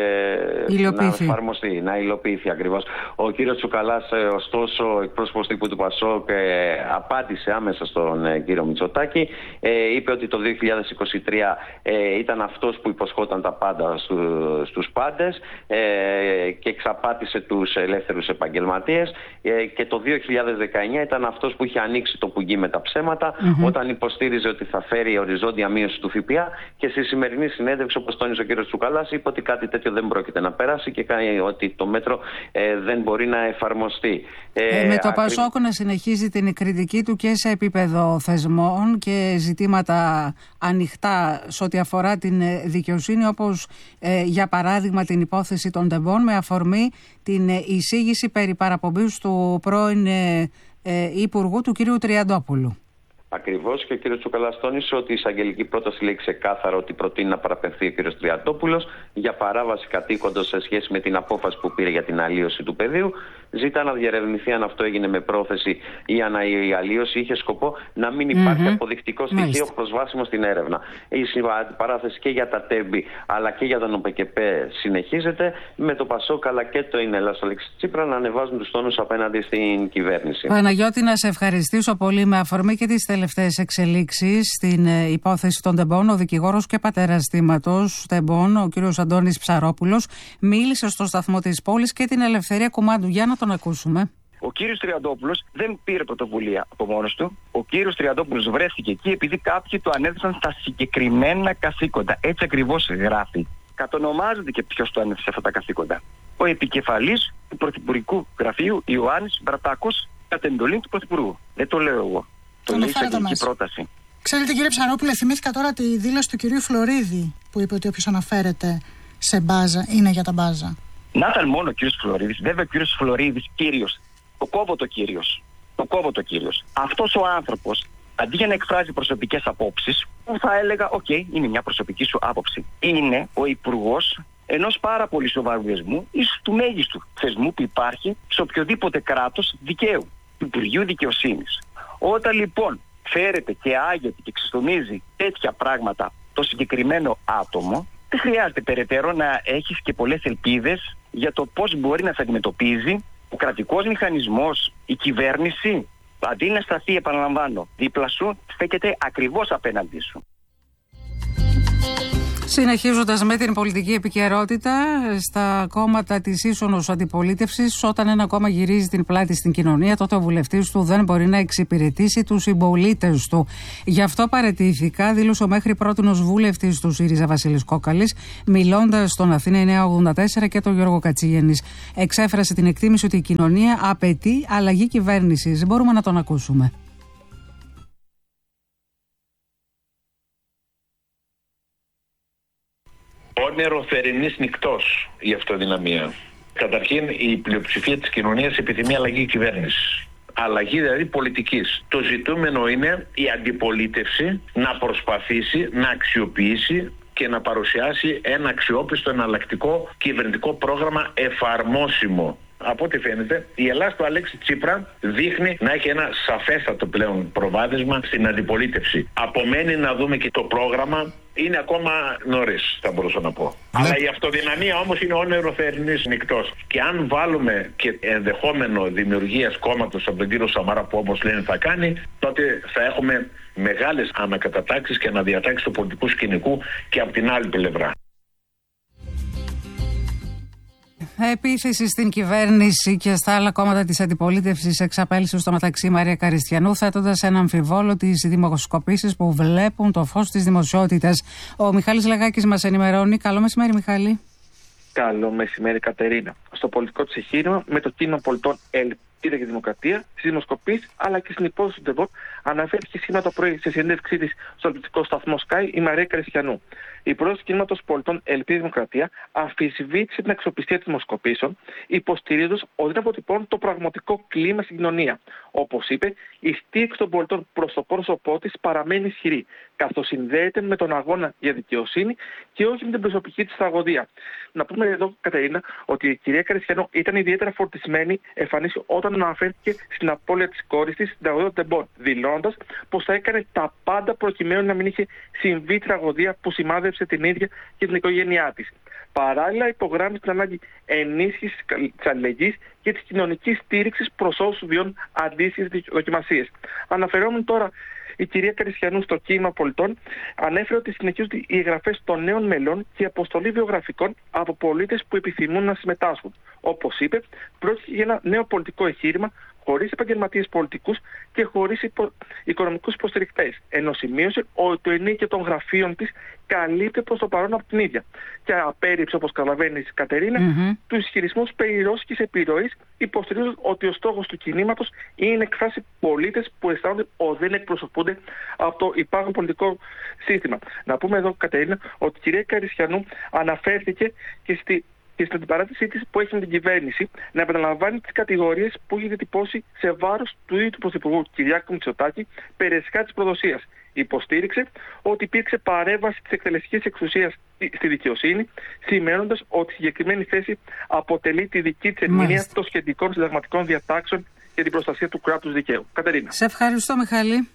H: ε, να εφαρμοστεί, να υλοποιηθεί ακριβώς. Ο κύριος Τσουκαλάς, ε, ωστόσο, εκπρόσωπος τύπου του ΠΑΣΟΚ, ε, απάντησε άμεσα στον ε, κύριο Μητσοτάκη, ε, είπε ότι το δύο χιλιάδες είκοσι τρία ε, ήταν αυτός που υποσχόταν τα πάντα στου, στους πάντες ε, και εξαπάτησε τους ελεύθερους επαγγελματίες, ε, και το δύο χιλιάδες δεκαεννιά ήταν αυτός που είχε ανοίξει το πουγγί με τα ψέματα mm-hmm. όταν υποστήριζε ότι θα φέρει οριζόντια μείωση του ΦΠΑ, και στη σημερινή συνέντευξη, όπως τόνισε ο κ. Τσουκαλάς, είπε ότι κάτι τέτοιο δεν πρόκειται να περάσει και ότι το μέτρο ε, δεν μπορεί να εφαρμοστεί.
A: Ε, με το ακρι... ΠΑΣΟΚ να συνεχίζει την κριτική του και σε επίπεδο θεσμών και ζητήματα ανοιχτά σε ό,τι αφορά την δικαιοσύνη, όπως ε, για παράδειγμα την υπόθεση των τεμπών, με αφορμή την εισήγηση περί παραπομπής του πρώην ε, ε, Υπουργού του κ. Τριαντόπουλου.
H: Ακριβώς, και ο κ. Τσουκαλάς τόνισε ότι η εισαγγελική πρόταση λέει ξεκάθαρα ότι προτείνει να παραπεμφθεί ο κ. Τριαντόπουλος για παράβαση καθήκοντος σε σχέση με την απόφαση που πήρε για την αλλίωση του πεδίου. Ζητά να διερευνηθεί αν αυτό έγινε με πρόθεση ή αν η αλλίωση είχε σκοπό να μην υπάρχει mm-hmm. αποδεικτικό στοιχείο Μάλιστα. προσβάσιμο στην έρευνα. Η παράθεση και για τα τέμπη αλλά και για τον ΟΠΕΚΕΠΕ συνεχίζεται, με το ΠΑΣΟΚ αλλά και το ΙΝΕΛΑ στο Αλέξη Τσίπρα να ανεβάζουν τους τόνους απέναντι στην κυβέρνηση.
A: Παναγιώτη, να σε ευχαριστήσω πολύ. Με αφορμή και τις τελευταίες εξελίξεις στην υπόθεση των τεμπών, ο δικηγόρος και πατέρας θύματος τεμπών, ο κ. Αντώνης Ψαρόπουλος, μίλησε στο σταθμό της πόλης και την Ελευθερία Κουμάντου. Για να τον ακούσουμε.
I: Ο κύριος Τριαντόπουλος δεν πήρε πρωτοβουλία από μόνος του. Ο κύριος Τριαντόπουλος βρέθηκε εκεί επειδή κάποιοι του ανέθεσαν στα συγκεκριμένα καθήκοντα. Έτσι ακριβώς γράφει. Κατονομάζεται και ποιος του ανέθεσε αυτά τα καθήκοντα. Ο επικεφαλής του Πρωθυπουργικού Γραφείου, Ιωάννης Μπρατάκος, κατ' εντολή του Πρωθυπουργού. Δεν το λέω εγώ. Το λέει η εισαγγελική πρόταση.
J: Ξέρετε, κύριε Ψαρόπουλε, θυμήθηκα τώρα τη δήλωση του κυρίου Φλωρίδη που είπε ότι όποιος αναφέρεται σε μπάζα είναι για τα μπάζα.
I: Να ήταν μόνο ο κύριος Φλωρίδης, βέβαια ο κύριος Φλωρίδης κύριος, το κόβω το κύριος, το κόβω το κύριος. Αυτός ο άνθρωπος, αντί για να εκφράζει προσωπικές απόψεις, θα έλεγα, οκ, okay, είναι μια προσωπική σου άποψη. Είναι ο υπουργός ενός πάρα πολύ σοβαρού θεσμού, ίσως του μέγιστου θεσμού που υπάρχει σε οποιοδήποτε κράτος δικαίου, του Υπουργείου Δικαιοσύνης. Όταν λοιπόν φέρεται και άγεται και ξεστομίζει τέτοια πράγματα το συγκεκριμένο άτομο, δεν χρειάζεται περαιτέρω να έχεις και πολλές ελπίδες για το πώς μπορεί να σε αντιμετωπίζει Ο κρατικός μηχανισμός, η κυβέρνηση, αντί να σταθεί, επαναλαμβάνω, δίπλα σου, στέκεται ακριβώς απέναντί σου.
A: Συνεχίζοντας με την πολιτική επικαιρότητα, στα κόμματα της ίσονος αντιπολίτευσης, όταν ένα κόμμα γυρίζει την πλάτη στην κοινωνία, τότε ο βουλευτής του δεν μπορεί να εξυπηρετήσει τους συμπολίτες του. Γι' αυτό παραιτήθηκα, δήλωσε ο μέχρι πρότινος βουλευτής του ΣΥΡΙΖΑ Βασίλης Κόκαλης, μιλώντας στον Αθήνα εννιακόσια ογδόντα τέσσερα και τον Γιώργο Κατσίγενης. Εξέφρασε την εκτίμηση ότι η κοινωνία απαιτεί αλλαγή κυβέρνησης. Μπορούμε να τον ακούσουμε.
K: Όνειρο θερινής νυκτός η αυτοδυναμία. Καταρχήν, η πλειοψηφία της κοινωνίας επιθυμεί αλλαγή κυβέρνησης. Αλλαγή δηλαδή πολιτικής. Το ζητούμενο είναι η αντιπολίτευση να προσπαθήσει να αξιοποιήσει και να παρουσιάσει ένα αξιόπιστο εναλλακτικό κυβερνητικό πρόγραμμα εφαρμόσιμο. Από ό,τι φαίνεται, η Ελλάδα του Αλέξη Τσίπρα δείχνει να έχει ένα σαφέστατο πλέον προβάδισμα στην αντιπολίτευση. Απομένει να δούμε και το πρόγραμμα. Είναι ακόμα νωρίς, θα μπορούσα να πω. Ναι. Αλλά η αυτοδυναμία όμως είναι όνειρο θερινής νυκτός. Και αν βάλουμε και ενδεχόμενο δημιουργίας κόμματος από τον κύριο Σαμαρά, που όπως λένε θα κάνει, τότε θα έχουμε μεγάλες ανακατατάξεις και αναδιατάξεις του πολιτικού σκηνικού και από την άλλη πλευρά.
A: Επίθεση στην κυβέρνηση και στα άλλα κόμματα της αντιπολίτευσης εξαπέλυσε στο μεταξύ η Μαρία Καριστιανού, θέτοντας ένα αμφιβόλο τις δημοσκοπήσεις που βλέπουν το φως της δημοσιότητας. Ο Μιχάλης Λαγάκης μας ενημερώνει. Καλό μεσημέρι, Μιχάλη.
L: Καλό μεσημέρι, Κατερίνα. Στο πολιτικό της εγχείρημα, με το κίνημα πολιτών Ελπίδα και Δημοκρατία, στις δημοσκοπήσεις αλλά και στην υπόθεση του Ντεβότ, αναφέρθηκε σήμερα το πρωί σε συνέντευξή της στο πολιτικό σταθμό Sky η Μαρία Καριστιανού. Η πρόεδρος του κινήματος πολιτών Ελπίδα Δημοκρατία αμφισβήτησε την αξιοπιστία των δημοσκοπήσεων, υποστηρίζοντας ότι δεν αποτυπώνουν το πραγματικό κλίμα στην κοινωνία. Όπως είπε, η στήριξη των πολιτών προς το πρόσωπό της παραμένει ισχυρή, καθώς συνδέεται με τον αγώνα για δικαιοσύνη και όχι με την προσωπική της τραγωδία. Να πούμε εδώ, Κατερίνα, ότι η κυρία Καριστιανού ήταν ιδιαίτερα φορτισμένη εμφανής όταν αναφέρθηκε στην απώλεια της κόρης της στην τραγωδία των Τεμπών, δηλώνοντας πως θα έκανε τα πάντα προκειμένου να μην είχε συμβεί η τραγωδία που σημάδεψε την ίδια και την οικογένειά της. Παράλληλα, υπογράμμισε την ανάγκη ενίσχυσης της αλληλεγγύης και της κοινωνικής στήριξης προς όσους βιώνουν αντίστοιχες δοκιμασίες. Αναφερόμενοι τώρα, η κυρία Καριστιανού στο κίνημα πολιτών ανέφερε ότι συνεχίζονται οι εγγραφές των νέων μελών και η αποστολή βιογραφικών από πολίτες που επιθυμούν να συμμετάσχουν. Όπως είπε, πρόκειται για ένα νέο πολιτικό εγχείρημα χωρίς επαγγελματίες πολιτικούς και χωρίς υπο... οικονομικούς υποστηρικτές. Ενώ σημείωσε ότι το ενίκιο των γραφείων της καλύπτει προς το παρόν από την ίδια. Και απέρριψε, όπως καταλαβαίνεις, Κατερίνα, mm-hmm. τους ισχυρισμούς περί ρώσικης επιρροής, υποστηρίζοντας ότι ο στόχος του κινήματος είναι να εκφράσει πολίτες που αισθάνονται ότι δεν εκπροσωπούνται από το υπάρχον πολιτικό σύστημα. Να πούμε εδώ, Κατερίνα, ότι η κυρία Καριστιανού αναφέρθηκε και στη και στην αντιπαράθεσή της που έχει με την κυβέρνηση να επαναλαμβάνει τις κατηγορίες που έχει διατυπώσει σε βάρος του ίδιου του Πρωθυπουργού Κυριάκου Μητσοτάκη περί της προδοσίας. Υποστήριξε ότι υπήρξε παρέμβαση της εκτελεστικής εξουσίας στη δικαιοσύνη, σημαίνοντας ότι η συγκεκριμένη θέση αποτελεί τη δική της ερμηνεία των σχετικών συνταγματικών διατάξεων για την προστασία του κράτους δικαίου. Κατερίνα.
A: Σε ευχαριστώ, Μιχάλη.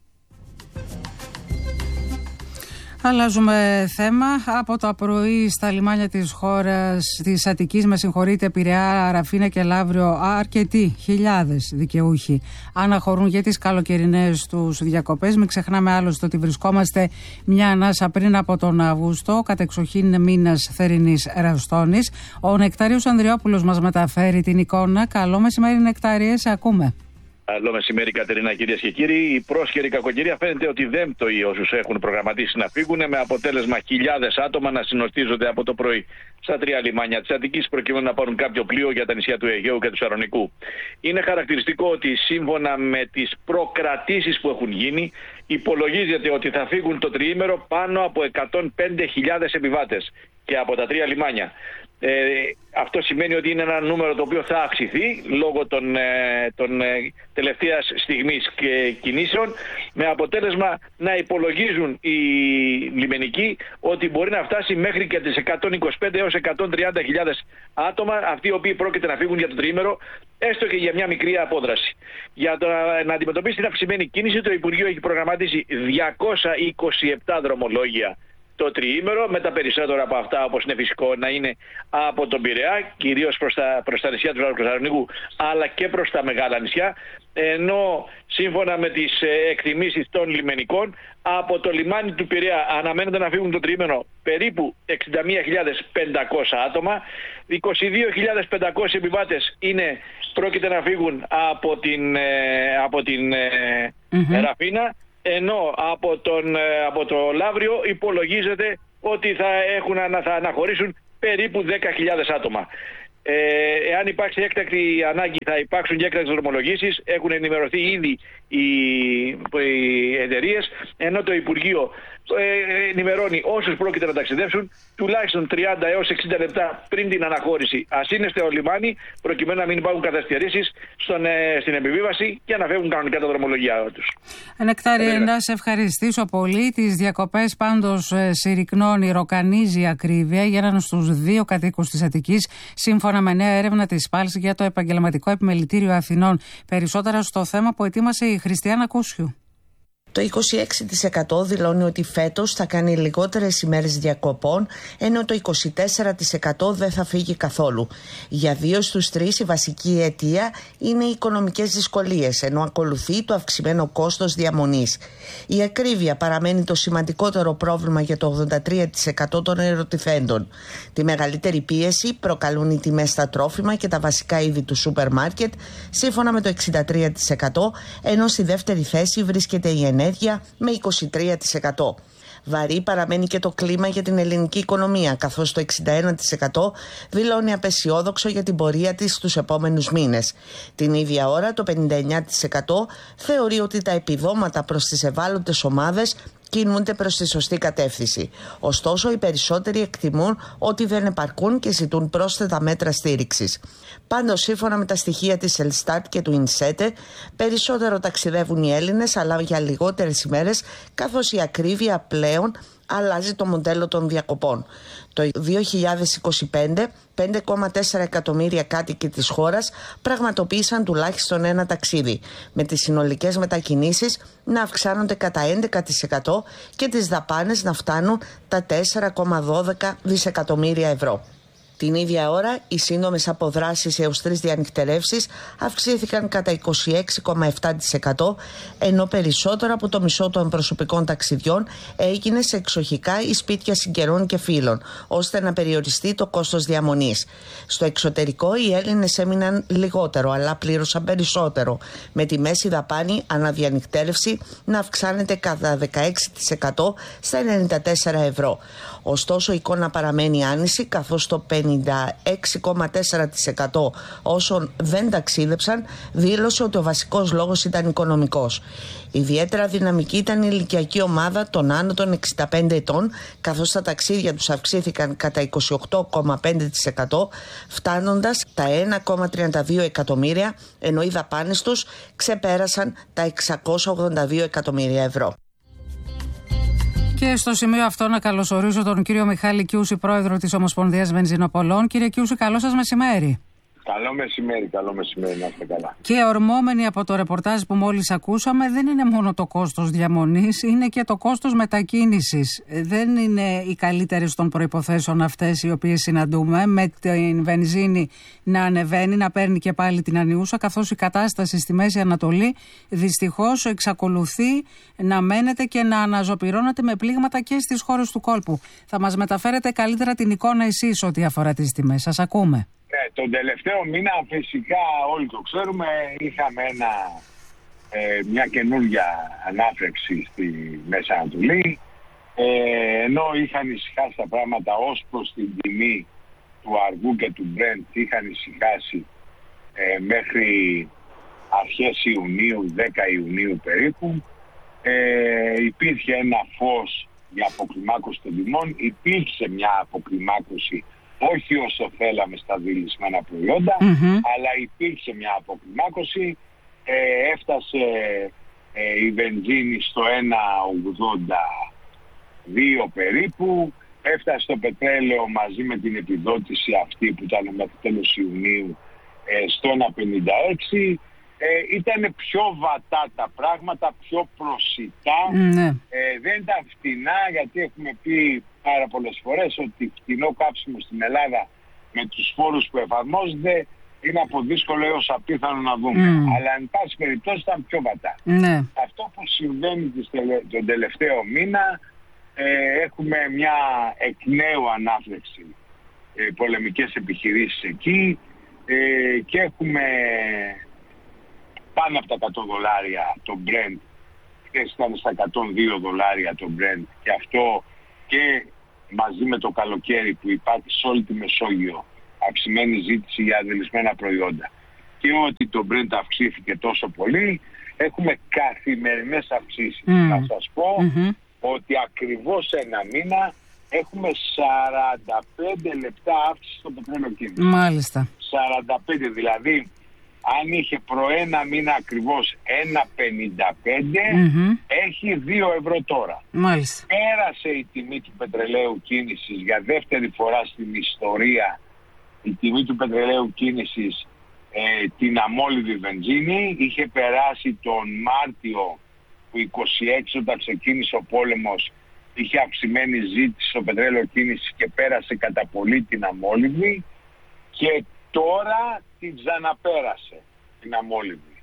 A: Αλλάζουμε θέμα. Από το πρωί στα λιμάνια της χώρας της Αττικής, με συγχωρείτε, Πειραιά, Ραφίνα και Λαύριο, αρκετοί, χιλιάδες δικαιούχοι αναχωρούν για τις καλοκαιρινές τους διακοπές. Μην ξεχνάμε άλλωστε ότι βρισκόμαστε μια ανάσα πριν από τον Αύγουστο, κατεξοχήν μήνας θερινής ρευστόνης. Ο Νεκτάριος Ανδριόπουλος μας μεταφέρει την εικόνα. Καλό μεσημέρι, Νεκτάριε, σε ακούμε.
M: Καλό μεσημέρι, Κατερίνα, κυρίες και κύριοι. Η πρόσχερη κακοκαιρία φαίνεται ότι δεν πτωεί όσους έχουν προγραμματίσει να φύγουν, με αποτέλεσμα χιλιάδες άτομα να συνοστίζονται από το πρωί στα τρία λιμάνια της Αττικής προκειμένου να πάρουν κάποιο πλοίο για τα νησιά του Αιγαίου και του Σαρονικού. Είναι χαρακτηριστικό ότι σύμφωνα με τις προκρατήσεις που έχουν γίνει, υπολογίζεται ότι θα φύγουν το τριήμερο πάνω από εκατόν πέντε χιλιάδες επιβάτες και από τα τρία λιμάνια. Ε, αυτό σημαίνει ότι είναι ένα νούμερο το οποίο θα αυξηθεί λόγω των, ε, των ε, τελευταίας στιγμής και κινήσεων, με αποτέλεσμα να υπολογίζουν οι λιμενικοί ότι μπορεί να φτάσει μέχρι και τις εκατόν είκοσι πέντε έως εκατόν τριάντα χιλιάδες άτομα, αυτοί οι οποίοι πρόκειται να φύγουν για το τριήμερο, έστω και για μια μικρή απόδραση. Για το, να αντιμετωπίσει την αυξημένη κίνηση, το Υπουργείο έχει προγραμματίσει διακόσια είκοσι επτά δρομολόγια το τριήμερο, με τα περισσότερα από αυτά, όπως είναι φυσικό, να είναι από τον Πειραιά, κυρίως προς τα, προς τα νησιά του Θεσσαλονίκου, αλλά και προς τα μεγάλα νησιά, ενώ σύμφωνα με τις εκτιμήσεις των λιμενικών, από το λιμάνι του Πειραιά αναμένεται να φύγουν το τριήμερο περίπου εξήντα μία χιλιάδες πεντακόσια άτομα, είκοσι δύο χιλιάδες πεντακόσιοι επιβάτες είναι, πρόκειται να φύγουν από την, από την mm-hmm. Ραφίνα, ενώ από, τον, από το Λαύριο υπολογίζεται ότι θα, έχουν, θα αναχωρήσουν περίπου δέκα χιλιάδες άτομα. Ε, εάν υπάρξει έκτακτη ανάγκη, θα υπάρξουν και έκτακτες δρομολογήσεις. Έχουν ενημερωθεί ήδη οι, οι εταιρείες, ενώ το Υπουργείο ε, ενημερώνει όσους πρόκειται να ταξιδέψουν τουλάχιστον τριάντα έως εξήντα λεπτά πριν την αναχώρηση ας είναι στο λιμάνι, προκειμένου να μην υπάρχουν καθυστερήσεις στον, ε, στην επιβίβαση και να φεύγουν κανονικά τα δρομολογία τους.
A: Νεκτάριε, να σε ευχαριστήσω πολύ. Τις διακοπές πάντως συρρυκνώνει, ροκανίζει η ακρίβεια για έναν στους δύο κατοίκους της Αττικής, σύμφωνα με νέα έρευνα της ΠΑΛΣ για το Επαγγελματικό Επιμελητήριο Αθηνών. Περισσότερα στο θέμα που ετοίμασε η Χριστιάνα Κούσιου.
N: Το είκοσι έξι τοις εκατό δηλώνει ότι φέτος θα κάνει λιγότερες ημέρες διακοπών, ενώ το είκοσι τέσσερα τοις εκατό δεν θα φύγει καθόλου. Για δύο στους τρεις η βασική αιτία είναι οι οικονομικές δυσκολίες, ενώ ακολουθεί το αυξημένο κόστος διαμονής. Η ακρίβεια παραμένει το σημαντικότερο πρόβλημα για το ογδόντα τρία τοις εκατό των ερωτηθέντων. Τη μεγαλύτερη πίεση προκαλούν οι τιμές στα τρόφιμα και τα βασικά είδη του σούπερ μάρκετ, σύμφωνα με το εξήντα τρία τοις εκατό, ενώ στη δεύτερη θέση βρίσκεται η ενέργεια με είκοσι τρία τοις εκατό. Βαρύ παραμένει και το κλίμα για την ελληνική οικονομία, καθώς το εξήντα ένα τοις εκατό δηλώνει απεσιόδοξο για την πορεία της στους επόμενους μήνες. Την ίδια ώρα το πενήντα εννέα τοις εκατό θεωρεί ότι τα επιδόματα προς τις ευάλωτες ομάδες κινούνται προς τη σωστή κατεύθυνση. Ωστόσο, οι περισσότεροι εκτιμούν ότι δεν επαρκούν και ζητούν πρόσθετα μέτρα στήριξης. Πάντως, σύμφωνα με τα στοιχεία της Ελστάτ και του Ινσέτε, περισσότερο ταξιδεύουν οι Έλληνες, αλλά για λιγότερες ημέρες, καθώς η ακρίβεια πλέον αλλάζει το μοντέλο των διακοπών. Το δύο χιλιάδες είκοσι πέντε, πέντε κόμμα τέσσερα εκατομμύρια κάτοικοι της χώρας πραγματοποίησαν τουλάχιστον ένα ταξίδι, με τις συνολικές μετακινήσεις να αυξάνονται κατά έντεκα τοις εκατό και τις δαπάνες να φτάνουν τα τέσσερα κόμμα δώδεκα δισεκατομμύρια ευρώ. Την ίδια ώρα, οι σύντομες αποδράσεις έως τρεις διανυκτερεύσεις αυξήθηκαν κατά είκοσι έξι κόμμα επτά τοις εκατό, ενώ περισσότερο από το μισό των προσωπικών ταξιδιών έγινε σε εξοχικά ή σπίτια συγγενών και φίλων, ώστε να περιοριστεί το κόστος διαμονής. Στο εξωτερικό, οι Έλληνες έμειναν λιγότερο, αλλά πλήρωσαν περισσότερο, με τη μέση δαπάνη αναδιανυκτέρευση να αυξάνεται κατά δεκαέξι τοις εκατό στα ενενήντα τέσσερα ευρώ. Ωστόσο, η εικόνα παραμένει άνηση, καθώς το πενήντα έξι κόμμα τέσσερα τοις εκατό όσων δεν ταξίδεψαν δήλωσε ότι ο βασικός λόγος ήταν οικονομικός. Ιδιαίτερα δυναμική ήταν η ηλικιακή ομάδα των άνω των εξήντα πέντε ετών, καθώς τα ταξίδια τους αυξήθηκαν κατά είκοσι οκτώ κόμμα πέντε τοις εκατό, φτάνοντας τα ένα κόμμα τριάντα δύο εκατομμύρια, ενώ οι δαπάνες τους ξεπέρασαν τα εξακόσια ογδόντα δύο εκατομμύρια ευρώ.
A: Και στο σημείο αυτό να καλωσορίσω τον κύριο Μιχάλη Κιούση, πρόεδρο της Ομοσπονδίας Βενζινοπολών. Κύριε Κιούση, καλό σας μεσημέρι.
O: Καλό μεσημέρι, καλό μεσημέρι, να είστε καλά.
A: Και ορμόμενοι από το ρεπορτάζ που μόλις ακούσαμε, δεν είναι μόνο το κόστος διαμονής, είναι και το κόστος μετακίνησης. Δεν είναι οι καλύτερες των προϋποθέσεων αυτές οι οποίες συναντούμε, με την βενζίνη να ανεβαίνει, να παίρνει και πάλι την ανιούσα, καθώς η κατάσταση στη Μέση Ανατολή δυστυχώς εξακολουθεί να μένεται και να αναζωπυρώνεται με πλήγματα και στις χώρες του κόλπου. Θα μας μεταφέρετε καλύτερα την εικόνα εσείς ό,τι αφορά τις τιμές. Σας ακούμε.
O: Ναι, τον τελευταίο μήνα φυσικά όλοι το ξέρουμε, είχαμε ένα, ε, μια καινούργια ανάφρεξη στη Μέση Ανατολή, ε, ενώ είχαν ησυχάσει τα πράγματα ως προς την τιμή του αργού και του Brent, είχαν ησυχάσει ε, μέχρι αρχές Ιουνίου, δέκα Ιουνίου περίπου. Ε, υπήρχε ένα φως για αποκλιμάκωση των τιμών, υπήρξε μια αποκλιμάκωση, όχι όσο θέλαμε στα δηλισμένα προϊόντα, mm-hmm. αλλά υπήρξε μια αποκλιμάκωση, ε, έφτασε ε, η βενζίνη στο ένα ογδόντα δύο περίπου, έφτασε το πετρέλαιο μαζί με την επιδότηση αυτή που ήταν μέχρι τέλος Ιουνίου ε, στο ένα πενήντα έξι, Ε, ήταν πιο βατά τα πράγματα, πιο προσιτά.
A: Ναι.
O: Ε, δεν ήταν φτηνά, γιατί έχουμε πει πάρα πολλές φορές ότι φτηνό κάψιμο στην Ελλάδα με τους φόρους που εφαρμόζονται είναι από δύσκολο έως απίθανο να δούμε. Mm. Αλλά εν πάση περιπτώσει ήταν πιο βατά.
A: Ναι.
O: Αυτό που συμβαίνει τον τελευταίο μήνα, ε, έχουμε μια εκ νέου ανάφλεξη ε, πολεμικές επιχειρήσεις εκεί ε, και έχουμε πάνω από τα εκατό δολάρια το Brent. Χθες ήταν στα εκατόν δύο δολάρια το Brent, και αυτό και μαζί με το καλοκαίρι που υπάρχει σε όλη τη Μεσόγειο αυξημένη ζήτηση για αδελισμένα προϊόντα και ότι το Brent αυξήθηκε τόσο πολύ, έχουμε καθημερινές αυξήσεις. Mm. Να σας πω mm-hmm. ότι ακριβώς ένα μήνα έχουμε σαράντα πέντε λεπτά αύξηση στο πετρέλαιο κίνηση.
A: Μάλιστα.
O: σαράντα πέντε, δηλαδή αν είχε προ ένα μήνα ακριβώς ένα πενήντα πέντε, mm-hmm. έχει δύο ευρώ τώρα.
A: Μάλιστα.
O: Πέρασε η τιμή του πετρελαίου κίνησης για δεύτερη φορά στην ιστορία, η τιμή του πετρελαίου κίνησης ε, την αμόλυβδη βενζίνη. Είχε περάσει τον Μάρτιο του είκοσι έξι, όταν ξεκίνησε ο πόλεμος, είχε αυξημένη ζήτηση στο πετρέλαιο κίνησης και πέρασε κατά πολύ την αμόλυβδη, και τώρα την ξαναπέρασε την αμόλυβδη.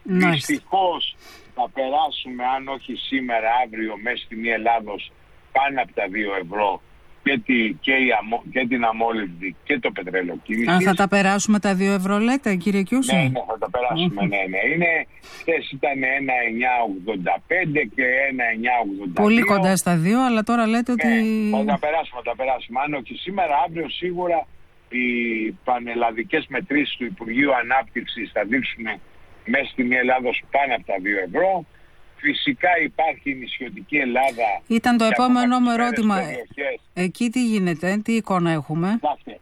O: Δυστυχώς θα περάσουμε, αν όχι σήμερα, αύριο, μέσα στην Ελλάδος πάνω από τα δύο ευρώ και, τη, και, η, και την αμόλυβδη και το πετρέλαιο κίνησης.
A: Αν θα τα περάσουμε τα δύο ευρώ, λέτε, κύριε Κιούση?
O: Ναι, ναι, θα τα περάσουμε, mm-hmm. ναι, ναι. Είναι, χθες ήταν ένα εννιά ογδόντα πέντε και ένα εννιά ογδόντα δύο.
A: Πολύ κοντά στα δύο, αλλά τώρα λέτε ότι...
O: Ναι, θα τα περάσουμε, θα τα περάσουμε. Αν όχι σήμερα, αύριο σίγουρα οι πανελλαδικές μετρήσεις του Υπουργείου Ανάπτυξης θα δείξουν μέσα στην Ελλάδος πάνω από τα δύο ευρώ. Φυσικά υπάρχει η νησιωτική Ελλάδα.
A: Ήταν το επόμενο μου ερώτημα. Εκεί τι γίνεται, τι εικόνα έχουμε?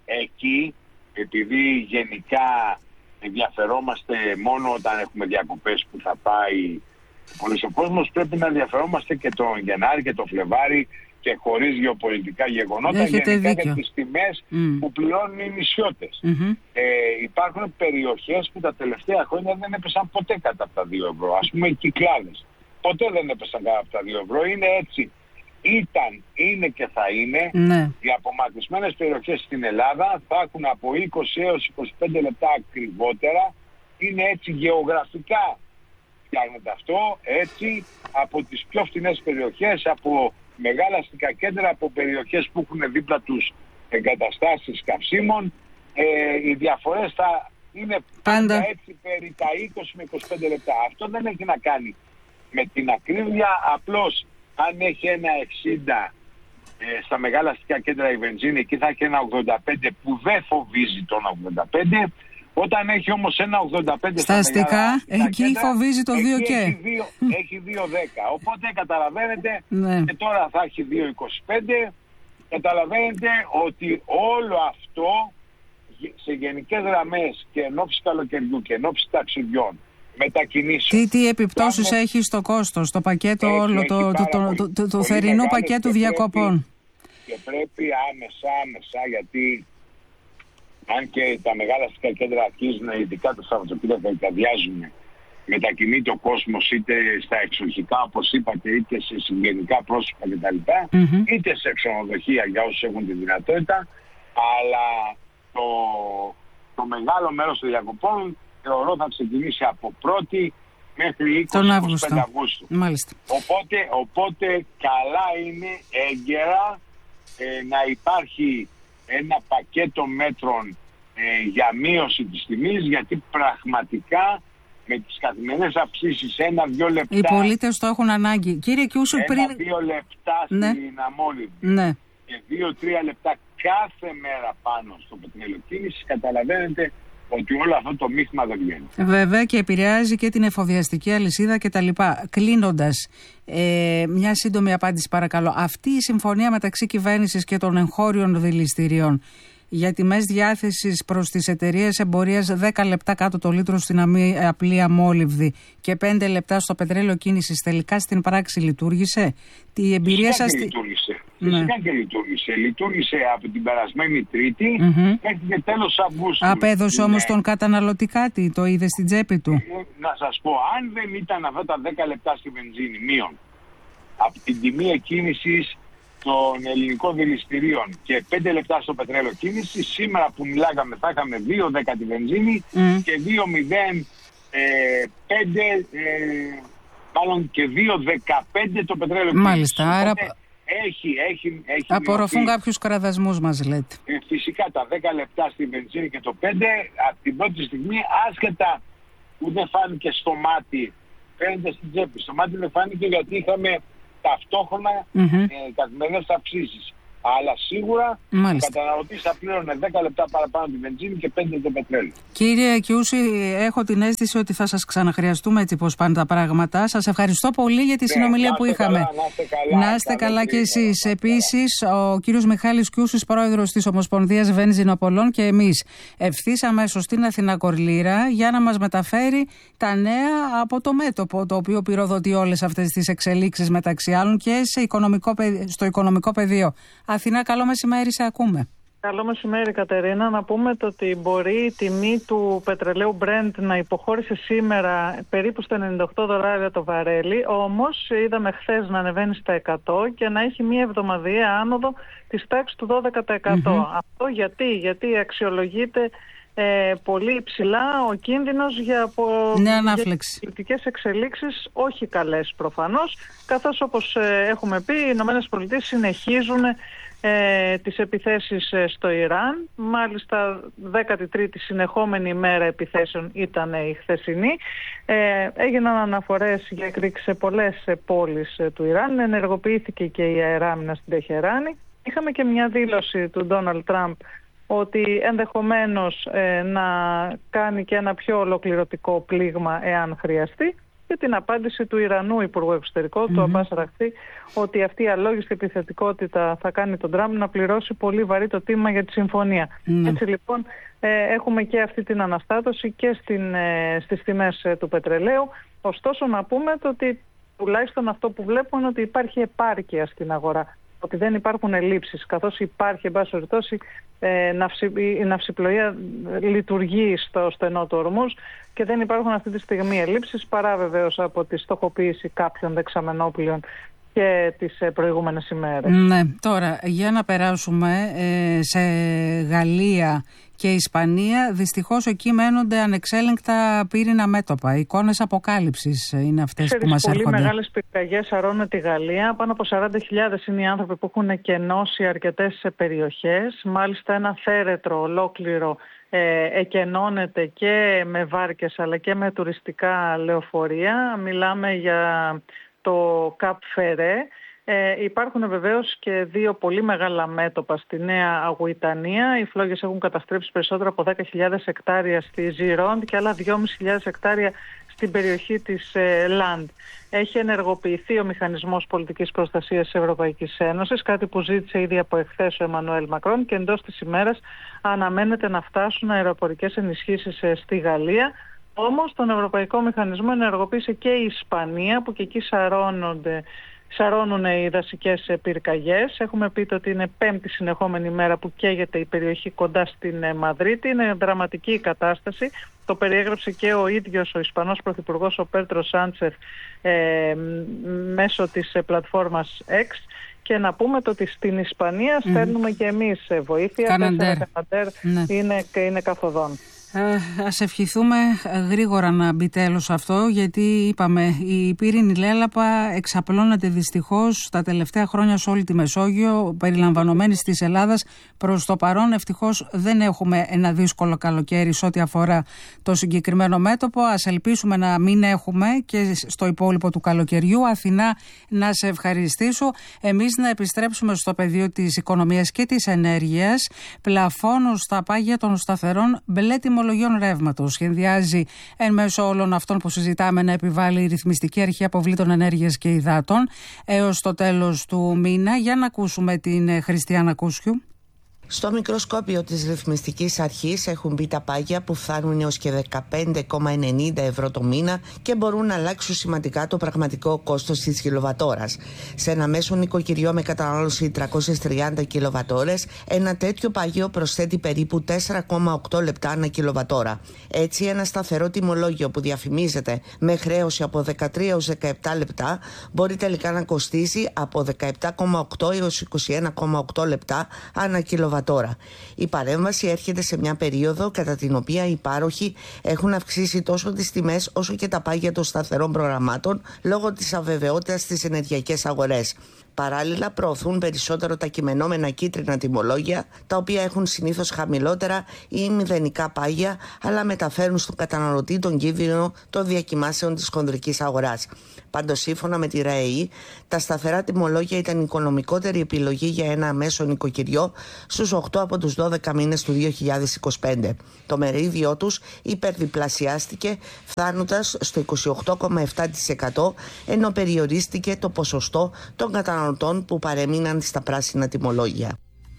O: Εκεί, επειδή γενικά ενδιαφερόμαστε μόνο όταν έχουμε διακοπές που θα πάει πολλοί ο κόσμος, πρέπει να ενδιαφερόμαστε και τον Γενάρη και τον Φλεβάρη και χωρίς γεωπολιτικά γεγονότα.
A: Έχετε
O: γενικά
A: δίκιο.
O: Για τις τιμές mm. που πληρώνουν οι νησιώτες.
A: Mm-hmm.
O: Ε, υπάρχουν περιοχές που τα τελευταία χρόνια δεν έπεσαν ποτέ κατά από τα δύο ευρώ. Ας πούμε οι Κυκλάδες. Ποτέ δεν έπεσαν κατά από τα δύο ευρώ. Είναι έτσι. Ήταν, είναι και θα είναι.
A: Ναι.
O: Οι απομακρυσμένες περιοχές στην Ελλάδα θα έχουν από είκοσι έως είκοσι πέντε λεπτά ακριβότερα. Είναι έτσι γεωγραφικά. Φτιάχνεται αυτό έτσι από τις πιο φθηνές περιοχές, από μεγάλα αστικά κέντρα, από περιοχές που έχουν δίπλα τους εγκαταστάσεις καυσίμων. Ε, οι διαφορές θα είναι πάντα έτσι περί τα είκοσι με είκοσι πέντε λεπτά. Αυτό δεν έχει να κάνει με την ακρίβεια, απλώς αν έχει ένα εξήντα ε, στα μεγάλα αστικά κέντρα η βενζίνη, εκεί θα έχει ένα ογδόντα πέντε που δεν φοβίζει τον ογδόντα πέντε. Όταν έχει όμως ένα ογδόντα πέντε
A: στα αστικά, εκεί κέντρα, φοβίζει το δύο και.
O: Έχει δύο δέκα. Οπότε καταλαβαίνετε,
A: ναι.
O: και τώρα θα έχει δύο είκοσι πέντε. Καταλαβαίνετε ότι όλο αυτό σε γενικές γραμμές και εν ώψη καλοκαιριού και εν ώψη ταξιδιών, μετακινήσεων.
A: Τι, τι επιπτώσεις πράγμα... έχει στο κόστος, στο πακέτο έχει, όλο, έχει το, το, το, το, το, το θερινού πακέτου διακοπών.
O: Πρέπει, και πρέπει άμεσα, άμεσα, γιατί αν και τα μεγάλα αστικά κέντρα αρχίζουν, ειδικά το Σαββατοκύριακο, και αδειάζουν, μετακινείται ο κόσμος είτε στα εξοχικά, όπως είπατε, είτε σε συγγενικά πρόσωπα κτλ., mm-hmm. είτε σε ξενοδοχεία για όσους έχουν τη δυνατότητα, αλλά το, το μεγάλο μέρος των διακοπών θεωρώ θα ξεκινήσει από πρώτη μέχρι είκοσι με είκοσι πέντε Αυγούστου.
A: Μάλιστα.
O: Οπότε, οπότε καλά είναι έγκαιρα ε, να υπάρχει ένα πακέτο μέτρων ε, για μείωση της τιμής, γιατί πραγματικά με τις καθημερινές αυξήσεις ένα-δυο λεπτά...
A: Οι πολίτες το έχουν ανάγκη. Κύριε Κιούσου, πριν...
O: Ένα-δύο λεπτά
A: ναι.
O: στην αμόλυβδη
A: ναι.
O: και δύο-τρία λεπτά κάθε μέρα πάνω στο πετρέλαιο κίνησης, καταλαβαίνετε ότι όλο αυτό το μείγμα δεν βγαίνει.
A: Βέβαια, και επηρεάζει και την εφοδιαστική αλυσίδα κτλ. Κλείνοντας, ε, μια σύντομη απάντηση παρακαλώ. Αυτή η συμφωνία μεταξύ κυβέρνησης και των εγχώριων δηληστηρίων για τιμές διάθεσης προς τις εταιρείες εμπορίας δέκα λεπτά κάτω το λίτρο στην αμή, απλή αμόλυβδη και πέντε λεπτά στο πετρέλαιο κίνησης, τελικά στην πράξη λειτουργήσε? Η εμπειρία σας...
O: λειτουργήσε. Φυσικά
A: ναι.
O: και λειτουργήσε. Λειτουργήσε από την περασμένη Τρίτη
A: mm-hmm.
O: μέχρι και τέλος Αυγούστου.
A: Απέδωσε όμως
O: ναι.
A: τον καταναλωτή κάτι, το είδε στην τσέπη του.
O: Ε, να σας πω, αν δεν ήταν αυτά τα δέκα λεπτά στη βενζίνη μείον από την τιμή εκκίνησης των ελληνικών δηληστηρίων και πέντε λεπτά στο πετρέλαιο κίνηση, σήμερα που μιλάγαμε θα είχαμε δύο δέκα τη βενζίνη mm. και δύο μηδέν πέντε, ε, μάλλον και δύο δεκαπέντε το πετρέλαιο κίνηση.
A: Μάλιστα, άρα
O: έχει, έχει, έχει
A: απορροφούν κάποιους κραδασμούς μας λέτε.
O: Ε, φυσικά τα δέκα λεπτά στη βενζίνη και το πέντε από την πρώτη στιγμή, άσχετα που δεν φάνηκε στο μάτι, φαίνεται στην τσέπη. Στο μάτι δεν φάνηκε γιατί είχαμε ταυτόχρονα mm-hmm. ε, καθημερινές αυξήσεις. Αλλά σίγουρα ο καταναλωτής θα πλήρωνε δέκα λεπτά παραπάνω τη βενζίνη και πέντε το πετρέλαιο.
A: Κύριε Κιούση, έχω την αίσθηση ότι θα σας ξαναχρειαστούμε έτσι πώς πάνε τα πράγματα. Σας ευχαριστώ πολύ για τη ναι, συνομιλία που είχαμε.
O: Καλά, να είστε καλά,
A: να είστε καλά κι εσείς. Επίσης, ο κύριος Μιχάλης Κιούσης, πρόεδρος της Ομοσπονδίας Βενζινοπολών, και εμείς ευθύς αμέσως στην Αθηνά Κορλήρα για να μας μεταφέρει τα νέα από το μέτωπο, το οποίο πυροδοτεί όλες αυτές τις εξελίξεις μεταξύ άλλων και σε οικονομικό, στο οικονομικό πεδίο. Αθηνά, καλό μεσημέρι, σε ακούμε.
P: Καλό μεσημέρι, Κατερίνα. Να πούμε το ότι μπορεί η τιμή του πετρελαίου Brent να υποχώρησε σήμερα περίπου στα ενενήντα οκτώ δολάρια το βαρέλι, όμως είδαμε χθες να ανεβαίνει στα εκατό και να έχει μια εβδομαδιαία άνοδο της τάξης του δώδεκα τοις εκατό. Mm-hmm. Αυτό γιατί, γιατί αξιολογείται ε, πολύ υψηλά ο κίνδυνος για, για πολιτικές εξελίξεις, όχι καλές προφανώς, καθώς όπως ε, έχουμε πει, οι Ηνωμένες Πολιτείες συνεχίζουν ε, τις επιθέσεις ε, στο Ιράν. Μάλιστα δέκατη τρίτη συνεχόμενη ημέρα επιθέσεων ήταν η χθεσινή. Ε, έγιναν αναφορές για εκρήξεις σε πολλές ε, πόλεις ε, του Ιράν, ενεργοποιήθηκε και η αεράμινα στην Τεχεράνη. Είχαμε και μια δήλωση του Ντόναλντ Τραμπ ότι ενδεχομένως ε, να κάνει και ένα πιο ολοκληρωτικό πλήγμα εάν χρειαστεί, και την απάντηση του Ιρανού Υπουργού Εξωτερικών, mm-hmm. του Αμπάς Αραχτή, ότι αυτή η αλόγιστη επιθετικότητα θα κάνει τον Τραμπ να πληρώσει πολύ βαρύ το τίμημα για τη συμφωνία. Mm-hmm. Έτσι λοιπόν ε, έχουμε και αυτή την αναστάτωση και στην, ε, στις τιμές ε, του πετρελαίου. Ωστόσο να πούμε το ότι τουλάχιστον αυτό που βλέπουμε είναι ότι υπάρχει επάρκεια στην αγορά, ότι δεν υπάρχουν ελλείψεις, καθώς υπάρχει, εν πάση περιπτώσει, ε, ναυση, η ναυσιπλοεία λειτουργεί στο στενό του Ορμούζ και δεν υπάρχουν αυτή τη στιγμή ελλείψεις, παρά βεβαίως από τη στοχοποίηση κάποιων δεξαμενόπλων και τις προηγούμενες ημέρες.
A: Ναι, τώρα για να περάσουμε ε, σε Γαλλία και Ισπανία. Δυστυχώς εκεί μένονται ανεξέλεγκτα πύρινα μέτωπα. Εικόνες αποκάλυψης είναι αυτές Ξέρεις, που μας
P: πολύ
A: έρχονται.
P: Πολύ μεγάλες πυρκαγιές αρρώνουν τη Γαλλία. Πάνω από σαράντα χιλιάδες είναι οι άνθρωποι που έχουν κενώσει αρκετές περιοχές. Μάλιστα ένα θέρετρο ολόκληρο ε, εκενώνεται και με βάρκες αλλά και με τουριστικά λεωφορεία. Μιλάμε για το Καπ Φερέ. Ε, υπάρχουν βεβαίως και δύο πολύ μεγάλα μέτωπα στη Νέα Αγουιτανία. Οι φλόγες έχουν καταστρέψει περισσότερα από δέκα χιλιάδες εκτάρια στη Ζιρόντ και άλλα δυόμισι χιλιάδες εκτάρια στην περιοχή της ε, Λαντ. Έχει ενεργοποιηθεί ο Μηχανισμός Πολιτικής Προστασίας της Ευρωπαϊκής Ένωσης, κάτι που ζήτησε ήδη από εχθές ο Εμμανουέλ Μακρόν, και εντός της ημέρας αναμένεται να φτάσουν αεροπορικές ενισχύσεις ε, στη Γαλλία. Όμως τον Ευρωπαϊκό Μηχανισμό ενεργοποίησε και η Ισπανία, που και εκεί σαρώνονται Σαρώνουν οι δασικές πυρκαγιές. Έχουμε πει ότι είναι πέμπτη συνεχόμενη μέρα που καίγεται η περιοχή κοντά στην Μαδρίτη. Είναι δραματική η κατάσταση. Το περιέγραψε και ο ίδιος ο Ισπανός Πρωθυπουργός, ο Πέντρο Σάντσεφ, ε, μέσω της ε, πλατφόρμας X. Και να πούμε το ότι στην Ισπανία mm. στέλνουμε και εμείς βοήθεια.
A: Καναντέρ.
P: Ναι. Είναι, είναι καθοδόν.
A: Ε, ας ευχηθούμε γρήγορα να μπει τέλος αυτό, γιατί είπαμε η πύρινη λέλαπα εξαπλώνεται δυστυχώς τα τελευταία χρόνια σε όλη τη Μεσόγειο, περιλαμβανομένης της Ελλάδας. Προς το παρόν ευτυχώς δεν έχουμε ένα δύσκολο καλοκαίρι σε ό,τι αφορά το συγκεκριμένο μέτωπο. Ας ελπίσουμε να μην έχουμε και στο υπόλοιπο του καλοκαιριού. Αθηνά, να σε ευχαριστήσω. Εμείς να επιστρέψουμε στο πεδίο της οικονομίας και της ενέργειας. Πλαφώνουν στα πάγια των σταθερών μπλε τιμολογιών ρεύματος. Σχεδιάζει εν μέσω όλων αυτών που συζητάμε να επιβάλλει η Ρυθμιστική Αρχή Αποβλήτων Ενέργειας και Υδάτων έως το τέλος του μήνα. Για να ακούσουμε την Χριστιάνα Κούσιου.
N: Στο μικροσκόπιο της ρυθμιστικής αρχής έχουν μπει τα πάγια που φτάνουν έως και δεκαπέντε κόμμα ενενήντα ευρώ το μήνα και μπορούν να αλλάξουν σημαντικά το πραγματικό κόστος της κιλοβατόρας. Σε ένα μέσο νοικοκυριό με κατανάλωση τριακόσιες τριάντα κιλοβατόρες, ένα τέτοιο πάγιο προσθέτει περίπου τέσσερα κόμμα οκτώ λεπτά ανά κιλοβατόρα. Έτσι, ένα σταθερό τιμολόγιο που διαφημίζεται με χρέωση από δεκατρία έως δεκαεπτά λεπτά μπορεί τελικά να κοστίσει από δεκαεπτά κόμμα οκτώ έως είκοσι ένα κόμμα οκτώ λεπτά ανά κιλοβατόρα. Η παρέμβαση έρχεται σε μια περίοδο κατά την οποία οι πάροχοι έχουν αυξήσει τόσο τις τιμές όσο και τα πάγια των σταθερών προγραμμάτων λόγω της αβεβαιότητας στις ενεργειακές αγορές. Παράλληλα, προωθούν περισσότερο τα κειμενόμενα κίτρινα τιμολόγια, τα οποία έχουν συνήθως χαμηλότερα ή μηδενικά πάγια, αλλά μεταφέρουν στον καταναλωτή τον κίνδυνο των διακυμάσεων της χονδρικής αγοράς. Πάντως, σύμφωνα με τη ΡΑΕΗ, τα σταθερά τιμολόγια ήταν η οικονομικότερη επιλογή για ένα μέσο νοικοκυριό στους οκτώ από τους δώδεκα μήνες του δύο χιλιάδες είκοσι πέντε. Το μερίδιό τους υπερδιπλασιάστηκε, φτάνοντας στο είκοσι οκτώ κόμμα επτά τοις εκατό, ενώ περιορίστηκε το ποσοστό των καταναλωτών που παρέμειναν στα πράσινα τιμολόγια.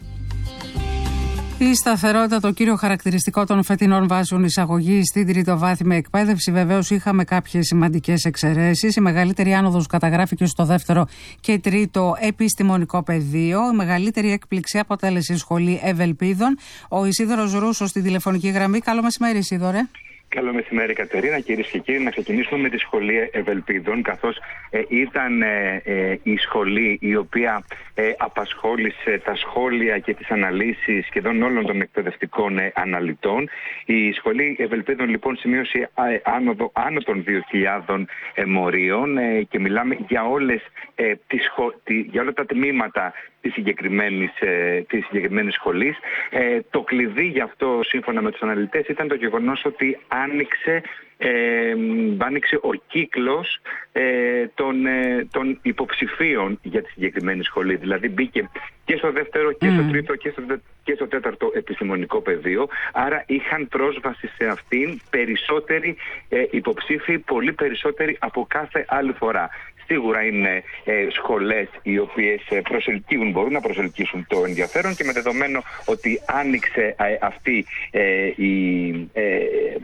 A: Η σταθερότητα, το κύριο χαρακτηριστικό των φετινών βάσεων εισαγωγή στην τριτοβάθμια εκπαίδευση. Βεβαίως, είχαμε κάποιες σημαντικές εξαιρέσεις. Η μεγαλύτερη άνοδος καταγράφηκε στο δεύτερο και τρίτο επιστημονικό πεδίο. Η μεγαλύτερη έκπληξη αποτέλεσε η σχολή Ευελπίδων. Ο Ισίδωρος Ρούσος στη τηλεφωνική γραμμή. Καλό μεσημέρι, Ισίδωρε.
Q: Καλό μεσημέρι, Κατερίνα. Κυρίες και κύριοι, να ξεκινήσουμε με τη σχολή Ευελπίδων, καθώς ε, ήταν ε, ε, η σχολή η οποία ε, απασχόλησε τα σχόλια και τις αναλύσεις σχεδόν όλων των εκπαιδευτικών ε, αναλυτών. Η σχολή Ευελπίδων, λοιπόν, σημείωσε ε, άνοδο άνω των δύο χιλιάδων ε, μορίων ε, και μιλάμε για, όλες, ε, τις, τη, για όλα τα τμήματα της συγκεκριμένης, ε, της συγκεκριμένης σχολής. Ε, το κλειδί γι' αυτό, σύμφωνα με τους αναλυτές, ήταν το γεγονός ότι άνοιξε, ε, άνοιξε ο κύκλος ε, των, ε, των υποψηφίων για τη συγκεκριμένη σχολή. Δηλαδή μπήκε και στο δεύτερο και στο τρίτο και στο, και στο τέταρτο επιστημονικό πεδίο. Άρα είχαν πρόσβαση σε αυτήν περισσότεροι ε, υποψήφοι, πολύ περισσότεροι από κάθε άλλη φορά. Σίγουρα είναι ε, σχολές οι οποίες ε, προσελκύουν, μπορούν να προσελκύσουν το ενδιαφέρον, και με δεδομένο ότι άνοιξε ε, αυτή ε, η, ε,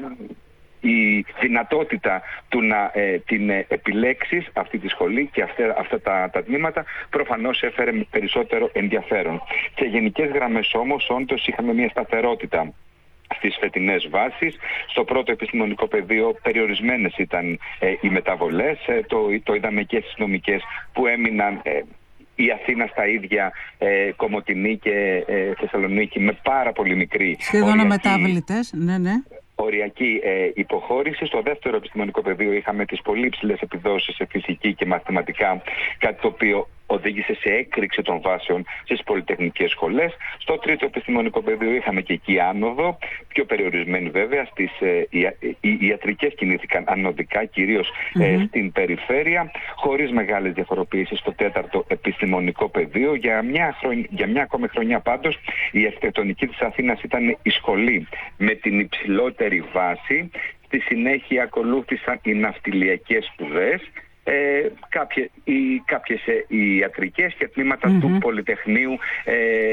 Q: η δυνατότητα του να ε, την ε, επιλέξεις αυτή τη σχολή και αυτά, αυτά τα, τα τμήματα, προφανώς έφερε περισσότερο ενδιαφέρον. Σε γενικές γραμμές όμως, όντως είχαμε μια σταθερότητα στις φετινές βάσεις. Στο πρώτο επιστημονικό πεδίο περιορισμένες ήταν ε, οι μεταβολές. Ε, το, το είδαμε και στις νομικές που έμειναν ε, η Αθήνα στα ίδια, ε, Κομοτηνή και ε, Θεσσαλονίκη με πάρα πολύ μικρή
A: σχεδόν αμετάβλητες, ναι, ναι.
Q: οριακή ε, υποχώρηση. Στο δεύτερο επιστημονικό πεδίο είχαμε τις πολύ υψηλές επιδόσεις σε φυσική και μαθηματικά, κάτι το οποίο οδήγησε σε έκρηξη των βάσεων στις πολυτεχνικές σχολές. Στο τρίτο επιστημονικό πεδίο είχαμε και εκεί άνοδο, πιο περιορισμένη βέβαια. Στις, ε, οι, οι ιατρικές κινήθηκαν ανωδικά, κυρίως mm-hmm. ε, στην περιφέρεια, χωρίς μεγάλες διαφοροποιήσεις στο τέταρτο επιστημονικό πεδίο. Για μια, χρονιά, για μια ακόμη χρονιά πάντως, η αρχιτεκτονική της Αθήνας ήταν η σχολή με την υψηλότερη βάση. Στη συνέχεια ακολούθησαν οι ναυτιλιακές σπουδές, Ε, κάποιες, οι, κάποιες ε, οι ιατρικές και τμήματα mm-hmm. του Πολυτεχνείου ε,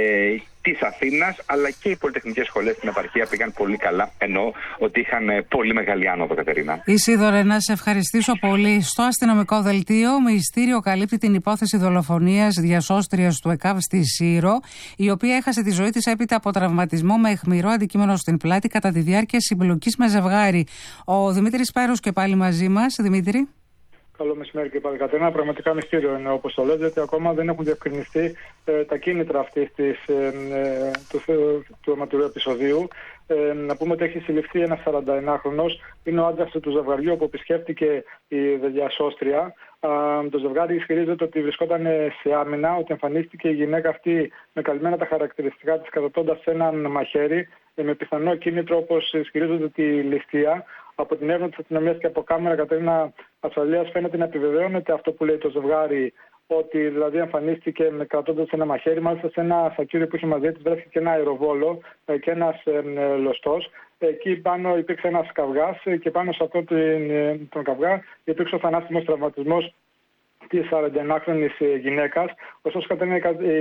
Q: της Αθήνας, αλλά και οι πολυτεχνικές σχολές στην επαρχία πήγαν πολύ καλά, ενώ ότι είχαν ε, πολύ μεγάλη άνοδο, Κατερίνα.
A: Ισίδωρε, να σε ευχαριστήσω πολύ. Στο αστυνομικό δελτίο, μυστήριο καλύπτει την υπόθεση δολοφονίας διασώστριας του ΕΚΑΒ στη Σύρο, η οποία έχασε τη ζωή της έπειτα από τραυματισμό με αιχμηρό αντικείμενο στην πλάτη κατά τη διάρκεια συμπλοκής με ζευγάρι. Ο Δημήτρης Πέρος και πάλι μαζί μας. Δημήτρη.
F: Καλό μεσημέρι και πάλι, Κατερίνα. Πραγματικά μυστήριο είναι, όπως το λέτε, γιατί ακόμα δεν έχουν διευκρινιστεί ε, τα κίνητρα αυτής της, ε, ε, του, του αιματηρού επεισοδίου. Ε, να πούμε ότι έχει συλληφθεί ένας σαρανταενάχρονος. Είναι ο άντρας του ζευγαριού που επισκέφτηκε η διασώστρια. Α, το ζευγάρι ισχυρίζεται ότι βρισκόταν σε άμυνα, ότι εμφανίστηκε η γυναίκα αυτή με καλυμμένα τα χαρακτηριστικά της, κατατώντας έναν μαχαίρι, ε, με πιθανό κίνητρο, όπως ισχυρίζονται, τη ληστεία. Από την έρευνα της αστυνομίας και από κάμερα, Κατερίνα, ασφαλείας, φαίνεται να επιβεβαιώνεται αυτό που λέει το ζευγάρι, ότι δηλαδή εμφανίστηκε κρατώντας ένα μαχαίρι. Μάλιστα, σε ένα σακίδιο που είχε μαζί της βρέθηκε και ένα αεροβόλο και ένας ε, λωστός. Εκεί πάνω υπήρξε ένας καυγάς και πάνω σε αυτόν τον καυγά υπήρξε ο θανάσιμος τραυματισμός της σαρανταενάχρονης γυναίκας. Ωστόσο, Κατερίνα,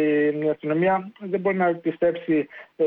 F: η αστυνομία δεν μπορεί να πιστέψει ε,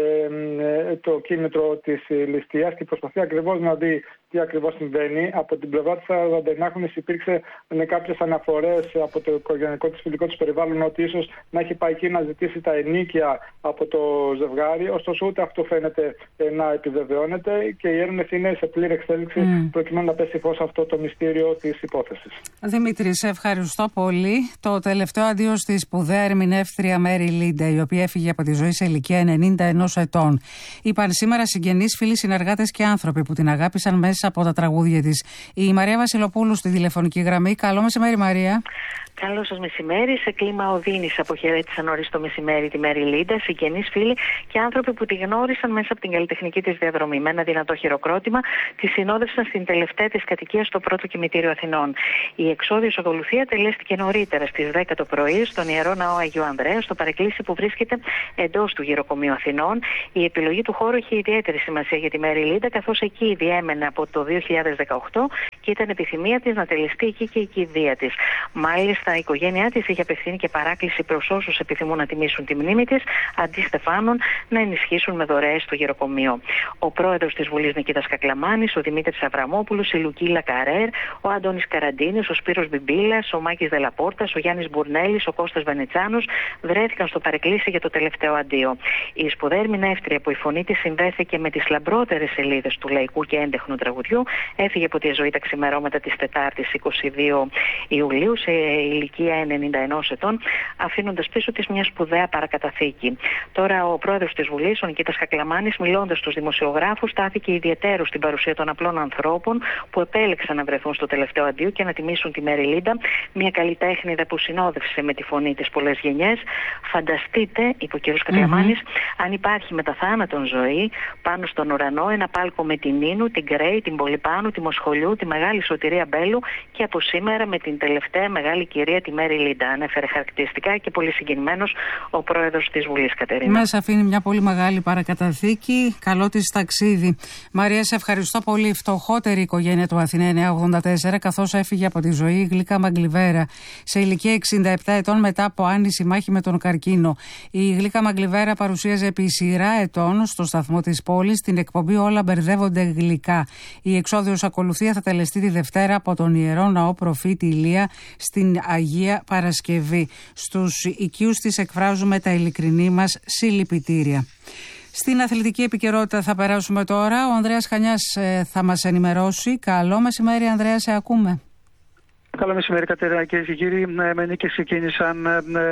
F: ε, το κίνητρο της ληστείας και προσπαθεί ακριβώς να δει τι ακριβώς συμβαίνει. Από την πλευρά της σαρανταενάχρονης υπήρξε με κάποιες αναφορές από το οικογενειακό της φιλικό της περιβάλλον ότι ίσως να έχει πάει εκεί να ζητήσει τα ενίκια από το ζευγάρι. Ωστόσο, ούτε αυτό φαίνεται ε, να επιβεβαιώνεται και οι έρευνες είναι σε πλήρη εξέλιξη mm. προκειμένου να πέσει φως αυτό το μυστήριο της υπόθεσης.
A: Δημήτρη, σε ευχαριστώ πολύ. Το τελευταίο αντίο στη σπουδαία ερμηνεύτρια Μέρι Λίντα, η οποία έφυγε από τη ζωή σε ηλικία ενενήντα ενός ετών. Είπαν σήμερα συγγενείς, φίλοι, συνεργάτες και άνθρωποι που την αγάπησαν μέσα από τα τραγούδια της. Η Μαρία Βασιλοπούλου στη τηλεφωνική γραμμή. Καλό μεσημέρι, Μαρία.
R: Καλό σας μεσημέρι. Σε κλίμα οδύνης αποχαιρέτησαν νωρίς το μεσημέρι τη Μέρι Λίντα, συγγενείς, φίλοι και άνθρωποι που τη γνώρισαν μέσα από την καλλιτεχνική της διαδρομή. Με ένα δυνατό χειροκρότημα τη συνόδευσαν στην τελευταία της κατοικία στο πρώτο κημητήριο Αθηνών. Η εξόδιος ακολουθία τελέστηκε νωρίτερα στις δέκα το πρωί στον Ιερό Ναό Αγίου Ανδρέα, στο παρεκκλήσι που βρίσκεται εντός του Γυροκομείου Αθηνών. Η επιλογή του χώρου έχει ιδιαίτερη σημασία για τη Μέρι Λίντα, καθώς εκεί διέμενε από το δύο χιλιάδες δεκαοκτώ και ήταν επιθυμία της να τελεστεί εκεί και η κηδεία της. Μάλιστα, η οικογένειά της είχε απευθύνει και παράκληση προς όσους επιθυμούν να τιμήσουν τη μνήμη της, αντί στεφάνων, να ενισχύσουν με δωρεές στο γεροκομείο. Ο πρόεδρος της Βουλής Νικήτας Κακλαμάνης, ο Δημήτρης Αβραμόπουλος, η Λουκίλα Καρέρ, ο Αντώνης Καραντίνης, ο Σπύρος Μπιμπίλας, ο Μάκης Δελαπόρτας, ο Γιάννης Μπουρνέλης, ο Κώστας Βενετσάνος βρέθηκαν στο παρεκκλήσι για το τελευταίο αντίο. Η σπουδαία ερμηνεύτρια που η φωνή της συνδέθηκε με τις λαμπρότερες σελίδες του λαϊκού και έντεχνου τραγουδιού έφυγε από τη ζωή τα ξημερώματα της Τετάρτης είκοσι δύο Ιουλίου σε ηλικία ενενήντα ενός ετών, αφήνοντας πίσω της μια σπουδαία παρακαταθήκη. Τώρα, ο πρόεδρος της Βουλής, ο Νικήτας Κακλαμάνης, μιλώντας στους δημοσιογράφους, στάθηκε ιδιαιτέρως στην παρουσία των απλών ανθρώπων που επέλεξαν να βρεθούν στο τελευταίο αντίο και να τιμήσουν τη Μέρι Λίντα, μια καλλιτέχνηδα που συνόδευσε με τη φωνή της πολλές γενιές. Φανταστείτε, είπε ο κ. Κακλαμάνης, mm-hmm. αν υπάρχει μετά θάνατον ζωή, πάνω στον ουρανό ένα πάλκο με την Νίνου, την Γκρέι, την Πολυπάνου, τη Μοσχολιού, τη Μεγάλη Σωτηρία Μπέλου και από σήμερα με την τελευταία μεγάλη κυρία, τη Μέρι Λίντα. Ανέφερε χαρακτηριστικά και πολύ συγκινημένος ο πρόεδρος της Βουλής, Κατερίνα.
A: Μέσα αφήνει μια πολύ μεγάλη παρακαταθήκη. Καλό της ταξίδι. Μαρία, σε ευχαριστώ πολύ. Φτωχότερη οικογένεια του Αθηνά εννιακόσια ογδόντα τέσσερα, καθώς έφυγε από τη ζωή η Γλύκα Μαγκλιβέρα σε ηλικία εξήντα επτά ετών μετά από άνηση μάχη με τον καρκίνο. Η Γλύκα Μαγκλιβέρα παρουσίαζε επί σειρά ετών στο σταθμό της πόλης την εκπομπή Όλα μπερδεύονται γλυκά. Η εξόδιος ακολουθία θα τελεστεί τη Δευτέρα από τον Ιερό Ναό Προφήτη Ηλία στην Αγία Παρασκευή. Στους οικείους της εκφράζουμε τα ειλικρινή μας συλληπιτήρια. Στην αθλητική επικαιρότητα θα περάσουμε τώρα. Ο Ανδρέας Χανιάς ε, θα μας ενημερώσει. Καλό μεσημέρι, Ανδρέα, σε ακούμε.
S: Καλό μεσημέρι, Κατερίνα, κυρίες και κύριοι. Με νίκες ξεκίνησαν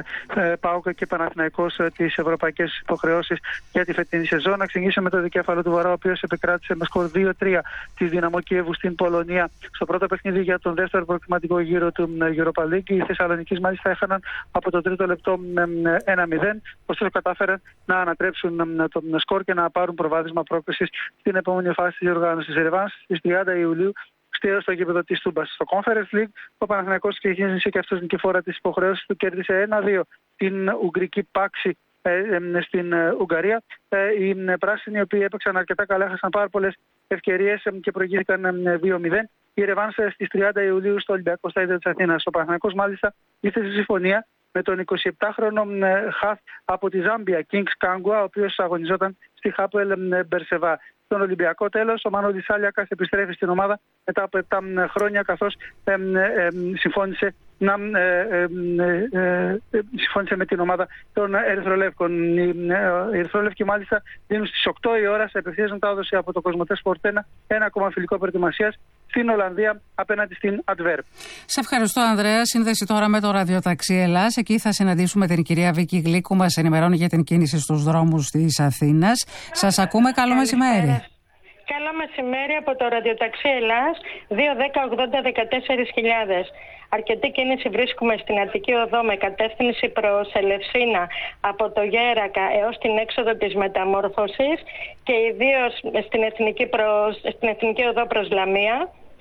S: ΠΑΟΚ και Παναθηναϊκός τις ευρωπαϊκές υποχρεώσεις για τη φετινή σεζόν. Να ξεκινήσουμε με το δικέφαλο του Βαρά, ο οποίος επικράτησε με σκορ δύο τρία τη Δυναμό Κιέβου στην Πολωνία στο πρώτο παιχνίδι για τον δεύτερο προκριματικό γύρο του Europa League. Οι Θεσσαλονικείς μάλιστα έχαναν από το τρίτο λεπτό ένα μηδέν. Ωστόσο, κατάφεραν να ανατρέψουν τον σκορ και να πάρουν προβάδισμα πρόκρισης στην επόμενη φάση της διοργάνωσης. Ρεβάνς στις τριάντα Ιουλίου στο γήπεδο της Τούμπας. Στο Conference League, ο Παναθηναϊκός ξεκίνησε και αυτός νικηφόρα της υποχρέωσης του, κέρδισε ένα δύο την Ουγγρική Πάξη ε, ε, στην ε, Ουγγαρία. Ε, οι ε, πράσινοι, οι οποίοι έπαιξαν αρκετά καλά, έχασαν πάρα πολλές ευκαιρίες ε, και προηγήθηκαν ε, δύο μηδέν. Η Ρεβάνς ε, στις τριάντα Ιουλίου στο Ολυμπιακό Στάδιο της Αθήνας. Ο Παναθηναϊκός μάλιστα ήρθε σε συμφωνία με τον εικοσιεπτάχρονο ε, Χαθ από τη Ζάμπια, Kings Kangwa, ο οποίος αγωνιζόταν στη Χάπελ ε, Μπερσεβά. Στον Ολυμπιακό τέλος, ο Μανώλης Σάλιακας επιστρέφει στην ομάδα μετά από επτά χρόνια, καθώς ε, ε, ε, συμφώνησε, να, ε, ε, ε, ε, συμφώνησε με την ομάδα των Ερυθρολεύκων. Οι ε, Ερυθρολεύκοι μάλιστα δίνουν στις οκτώ η ώρα σε απευθείας μετάδοση από το Κοσμοτέ Σπορτ ένα ένα ακόμα φιλικό προετοιμασίας στην Ολλανδία απέναντι στην Αντβέρπ.
A: Σε ευχαριστώ, Ανδρέα. Σύνδεση τώρα με το ραδιοταξί Ελλάς. Εκεί θα συναντήσουμε την κυρία Βίκη Γλύκου, μας ενημερώνει για την κίνηση στους δρόμους της Αθήνας. Σας ακούμε. Καλό μεσημέρι.
T: Καλό μεσημέρι από το ραδιοταξί Ελλάς δύο δέκα ογδόντα δεκατέσσερις χιλιάδες. Αρκετή κίνηση βρίσκουμε στην Αττική Οδό με κατεύθυνση προς Ελευσίνα από το Γέρακα έως την έξοδο της Μεταμόρφωσης και ιδίως στην Εθνική, προς, στην Εθνική Οδό προς Λαμία.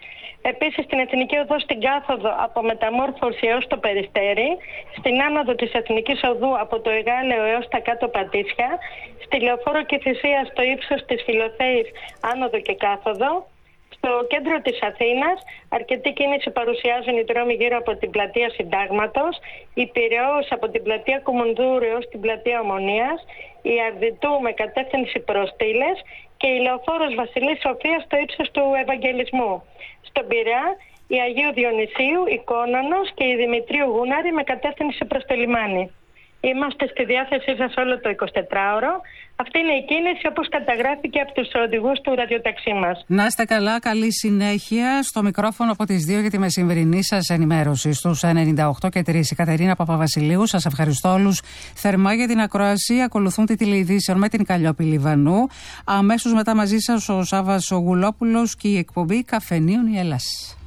T: Επίσης στην Εθνική Οδό στην κάθοδο από Μεταμόρφωση έως το Περιστέρι, στην άνοδο της Εθνικής Οδού από το Εγάλεο έως τα κάτω Πατήσια, στη Λεωφόρο Κηφισίας στο ύψος της Φιλοθέης άνοδο και κάθοδο, Στο κέντρο της Αθήνας, αρκετή κίνηση παρουσιάζουν οι δρόμοι γύρω από την πλατεία Συντάγματος, η Πειραιώς από την πλατεία Κουμουνδούρου έως την πλατεία Ομονίας, η Αρδιτού με κατεύθυνση προς Τήλες και η Λεωφόρος Βασιλής Σοφίας στο ύψος του Ευαγγελισμού. Στον Πειραιά, η Αγίου Διονυσίου, η Κόνανος και η Δημητρίου Γούναρη με κατεύθυνση προς το λιμάνι. Είμαστε στη διάθεσή σας όλο το εικοσιτετράωρο. Αυτή είναι η κίνηση όπως καταγράφηκε από τους οδηγούς του ραδιοταξί μας.
A: Να είστε καλά, καλή συνέχεια. Στο μικρόφωνο από τις δύο για τη μεσημβρινή σας ενημέρωση στους ενενήντα οκτώ και τρία. Η Κατερίνα Παπαβασιλείου. Σας ευχαριστώ όλους θερμά για την ακρόαση. Ακολουθούν τη τηλεειδήσεων με την Καλλιόπη Λιβανού. Αμέσως μετά μαζί σας ο Σάββας Γουλόπουλος και η εκπομπή Καφενείων η Ελλάς.